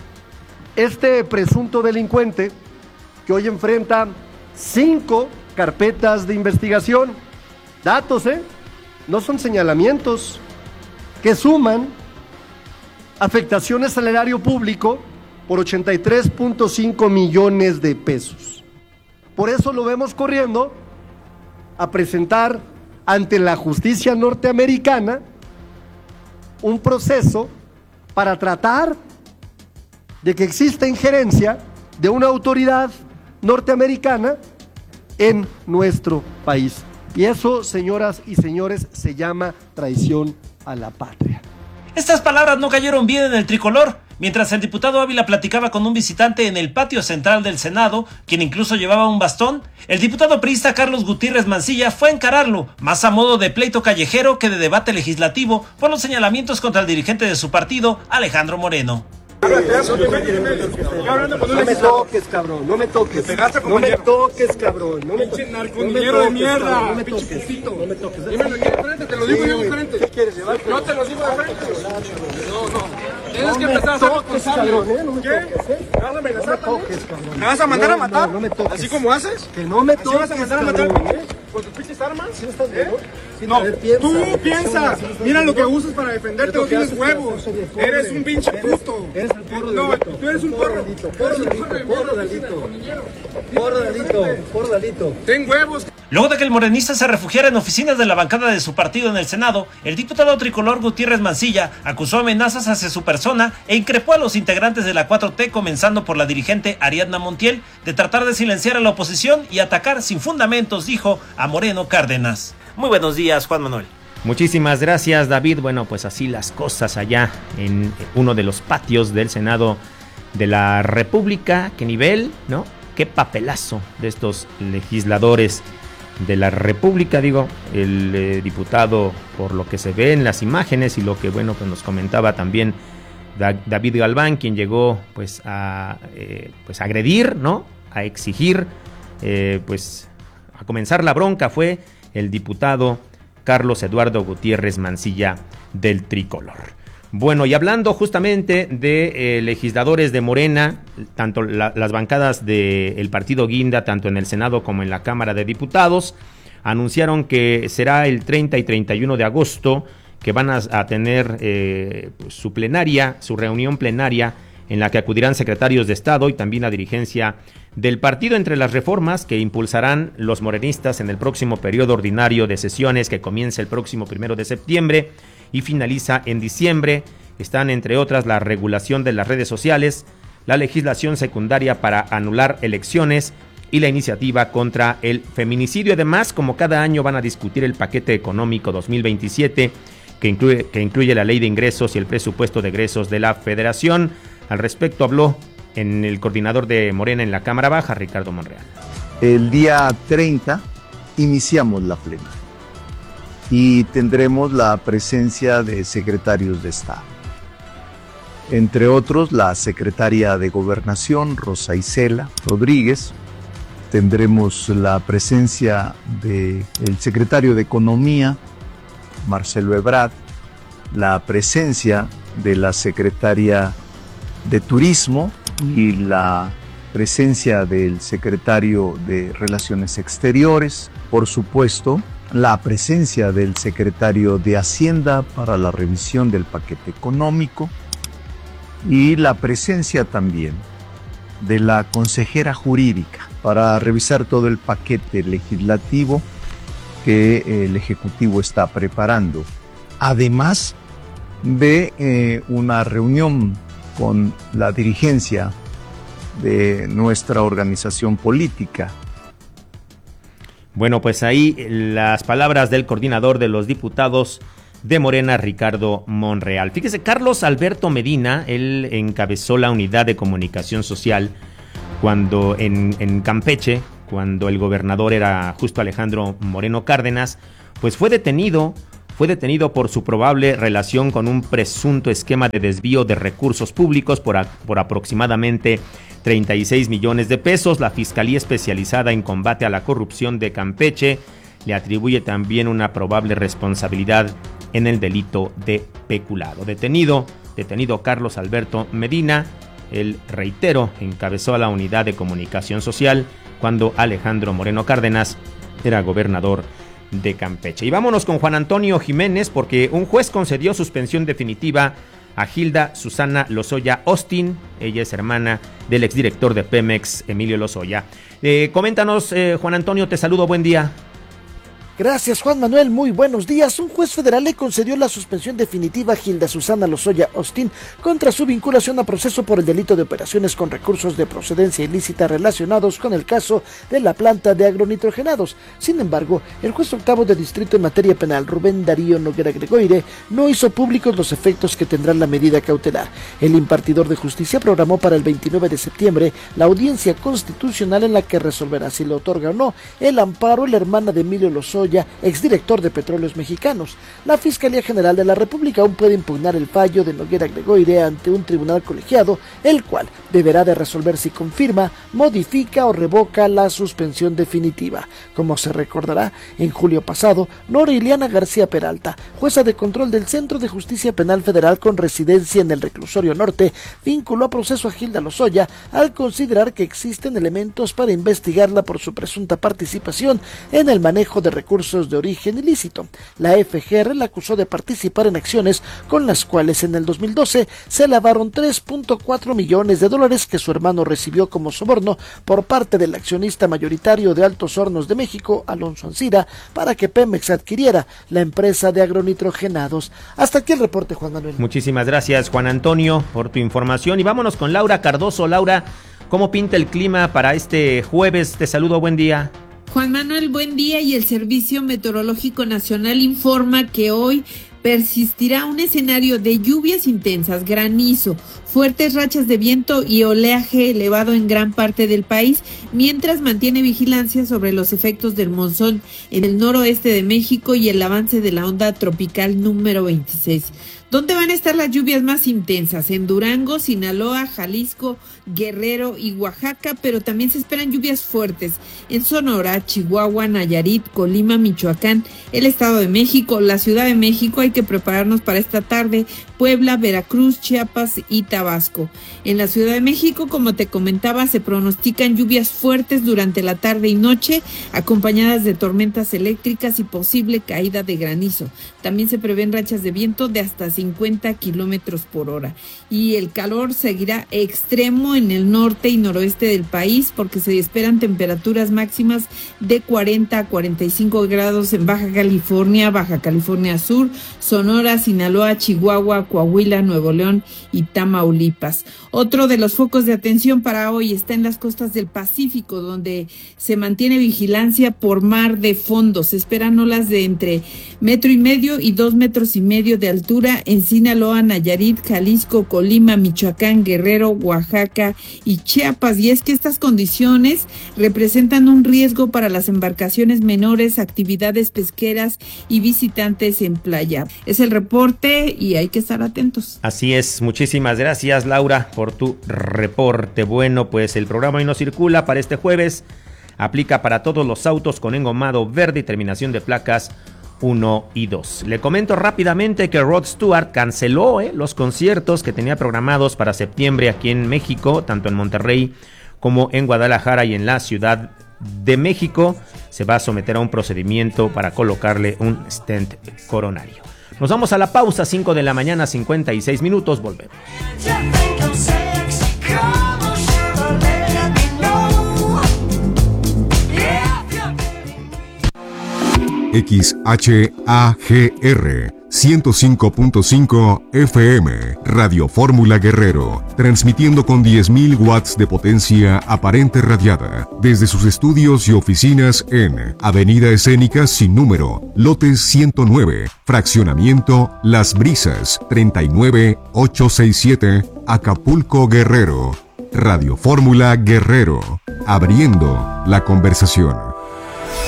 S9: este presunto delincuente que hoy enfrenta cinco carpetas de investigación, datos, ¿eh? No son señalamientos, que suman afectaciones al erario público por ochenta y tres punto cinco millones de pesos. Por eso lo vemos corriendo a presentar ante la justicia norteamericana un proceso para tratar de que exista injerencia de una autoridad norteamericana en nuestro país. Y eso, señoras y señores, se llama traición a la patria.
S8: Estas palabras no cayeron bien en el tricolor. Mientras el diputado Ávila platicaba con un visitante en el patio central del Senado, quien incluso llevaba un bastón, el diputado priista Carlos Gutiérrez Mancilla fue a encararlo, más a modo de pleito callejero que de debate legislativo, por los señalamientos contra el dirigente de su partido, Alejandro Moreno.
S9: No me toques, cabrón, no me toques. No me toques, cabrón. No me toques.
S23: Narcondillero de mierda.
S9: No me toques. No me toques.
S23: Dímelo de frente, te lo digo yo de frente.
S9: ¿Qué quieres llevar?
S23: Yo te lo digo de frente. No, no. Tienes que empezar a ser responsable. ¿Qué? ¿Me vas a amenazar también? ¿Me vas a mandar a matar?
S9: No me toques.
S23: ¿Así como haces?
S9: Que no me toques.
S23: ¿Así vas a mandar a matar con tus pinches armas? No, tú piensas. Mira lo que usas para defenderte, no tienes huevos. Eres un pinche puto.
S9: Eres el porro de
S23: No, tú eres un porro.
S9: Porro delito, porro delito. Porro delito, porro delito.
S23: Ten huevos.
S8: Luego de que el morenista se refugiara en oficinas de la bancada de su partido en el Senado, el diputado tricolor Gutiérrez Mancilla acusó amenazas hacia su persona e increpó a los integrantes de la cuatro T, comenzando por la dirigente Ariadna Montiel, de tratar de silenciar a la oposición y atacar sin fundamentos, dijo, a Moreno Cárdenas. Muy buenos días, Juan Manuel.
S14: Muchísimas gracias, David. Bueno, pues así las cosas allá en uno de los patios del Senado de la República. Qué nivel, ¿no? Qué papelazo de estos legisladores de la República, digo, el eh, diputado, por lo que se ve en las imágenes y lo que, bueno, pues nos comentaba también da- David Galván, quien llegó pues a eh, pues a agredir, ¿no? A exigir, eh, pues a comenzar la bronca, fue el diputado Carlos Eduardo Gutiérrez Mancilla del Tricolor. Bueno, y hablando justamente de eh, legisladores de Morena, tanto la, las bancadas del partido Guinda, tanto en el Senado como en la Cámara de Diputados, anunciaron que será el treinta y treinta y uno de agosto que van a, a tener eh, pues, su plenaria, su reunión plenaria, en la que acudirán secretarios de Estado y también la dirigencia del partido. Entre las reformas que impulsarán los morenistas en el próximo periodo ordinario de sesiones, que comienza el próximo primero de septiembre y finaliza en diciembre, están entre otras la regulación de las redes sociales, la legislación secundaria para anular elecciones y la iniciativa contra el feminicidio. Además, como cada año, van a discutir el paquete económico dos mil veintisiete, que incluye, que incluye la ley de ingresos y el presupuesto de egresos de la Federación. Al respecto habló en el coordinador de Morena en la Cámara Baja, Ricardo Monreal.
S24: El día treinta iniciamos la plena y tendremos la presencia de secretarios de Estado. Entre otros, la secretaria de Gobernación, Rosa Isela Rodríguez. Tendremos la presencia del secretario de Economía, Marcelo Ebrard, la presencia de la secretaria de Turismo y la presencia del secretario de Relaciones Exteriores, por supuesto, la presencia del secretario de Hacienda para la revisión del paquete económico y la presencia también de la consejera jurídica para revisar todo el paquete legislativo que el Ejecutivo está preparando. Además de eh, una reunión con la dirigencia de nuestra organización política.
S14: Bueno, pues ahí las palabras del coordinador de los diputados de Morena, Ricardo Monreal. Fíjese, Carlos Alberto Medina, él encabezó la unidad de comunicación social cuando en, en Campeche, cuando el gobernador era justo Alejandro Moreno Cárdenas, pues fue detenido, fue detenido por su probable relación con un presunto esquema de desvío de recursos públicos por, a, por aproximadamente treinta y seis millones de pesos. La Fiscalía Especializada en Combate a la Corrupción de Campeche le atribuye también una probable responsabilidad en el delito de peculado. Detenido, detenido Carlos Alberto Medina, él, reitero, encabezó a la unidad de comunicación social cuando Alejandro Moreno Cárdenas era gobernador de Campeche. Y vámonos con Juan Antonio Jiménez, porque un juez concedió suspensión definitiva a Hilda Susana Lozoya Austin. Ella es hermana del exdirector de Pemex, Emilio Lozoya. Eh, coméntanos, eh, Juan Antonio, te saludo, buen día.
S1: Gracias, Juan Manuel, muy buenos días. Un juez federal le concedió la suspensión definitiva a Hilda Susana Lozoya Austin contra su vinculación a proceso por el delito de operaciones con recursos de procedencia ilícita relacionados con el caso de la planta de agronitrogenados. Sin embargo, el juez octavo de distrito en materia penal, Rubén Darío Noguera Gregoire, no hizo públicos los efectos que tendrá la medida cautelar. El impartidor de justicia programó para el veintinueve de septiembre la audiencia constitucional en la que resolverá si le otorga o no el amparo a la hermana de Emilio Lozoya, exdirector de Petróleos Mexicanos. La Fiscalía General de la República aún puede impugnar el fallo de Noguera Gregoire ante un tribunal colegiado, el cual deberá de resolver si confirma, modifica o revoca la suspensión definitiva. Como se recordará, en julio pasado, Nora Ileana García Peralta, jueza de control del Centro de Justicia Penal Federal con residencia en el Reclusorio Norte, vinculó a proceso a Hilda Lozoya al considerar que existen elementos para investigarla por su presunta participación en el manejo de recursos de origen ilícito. La F G R la acusó de participar en acciones con las cuales en el dos mil doce se lavaron tres punto cuatro millones de dólares que su hermano recibió como soborno por parte del accionista mayoritario de Altos Hornos de México, Alonso Ancira, para que Pemex adquiriera la empresa de agronitrogenados. Hasta aquí el reporte, Juan Manuel.
S14: Muchísimas gracias, Juan Antonio, por tu información. Y vámonos con Laura Cardoso. Laura, ¿cómo pinta el clima para este jueves? Te saludo, buen día.
S2: Juan Manuel, buen día. Y el Servicio Meteorológico Nacional informa que hoy persistirá un escenario de lluvias intensas, granizo, fuertes rachas de viento y oleaje elevado en gran parte del país, mientras mantiene vigilancia sobre los efectos del monzón en el noroeste de México y el avance de la onda tropical número veintiséis. ¿Dónde van a estar las lluvias más intensas? En Durango, Sinaloa, Jalisco, Guerrero y Oaxaca, pero también se esperan lluvias fuertes en Sonora, Chihuahua, Nayarit, Colima, Michoacán, el Estado de México, la Ciudad de México. Hay que prepararnos para esta tarde, Puebla, Veracruz, Chiapas y Tabasco. En la Ciudad de México, como te comentaba, se pronostican lluvias fuertes durante la tarde y noche, acompañadas de tormentas eléctricas y posible caída de granizo. También se prevén rachas de viento de hasta cincuenta kilómetros por hora. Y el calor seguirá extremo en el norte y noroeste del país, porque se esperan temperaturas máximas de cuarenta a cuarenta y cinco grados en Baja California, Baja California Sur, Sonora, Sinaloa, Chihuahua, Coahuila, Nuevo León y Tamaulipas. Otro de los focos de atención para hoy está en las costas del Pacífico, donde se mantiene vigilancia por mar de fondo. Se esperan olas de entre metro y medio y dos metros y medio de altura en Sinaloa, Nayarit, Jalisco, Colima, Michoacán, Guerrero, Oaxaca y Chiapas. Y es que estas condiciones representan un riesgo para las embarcaciones menores, actividades pesqueras y visitantes en playa. Es el reporte y hay que estar atentos.
S14: Así es, muchísimas gracias, Laura, por tu reporte. Bueno, pues el programa Hoy No Circula para este jueves aplica para todos los autos con engomado verde y terminación de placas uno y dos. Le comento rápidamente que Rod Stewart canceló eh, los conciertos que tenía programados para septiembre aquí en México, tanto en Monterrey como en Guadalajara y en la Ciudad de México se va a someter a un procedimiento para colocarle un stent coronario. Nos vamos a la pausa, cinco de la mañana, cincuenta y seis minutos, volvemos.
S5: X H A G R ciento cinco punto cinco F M, Radio Fórmula Guerrero, transmitiendo con diez mil watts de potencia aparente radiada, desde sus estudios y oficinas en Avenida Escénica sin número, lote ciento nueve, fraccionamiento Las Brisas, treinta y nueve mil ochocientos sesenta y siete, Acapulco, Guerrero. Radio Fórmula Guerrero, abriendo la conversación.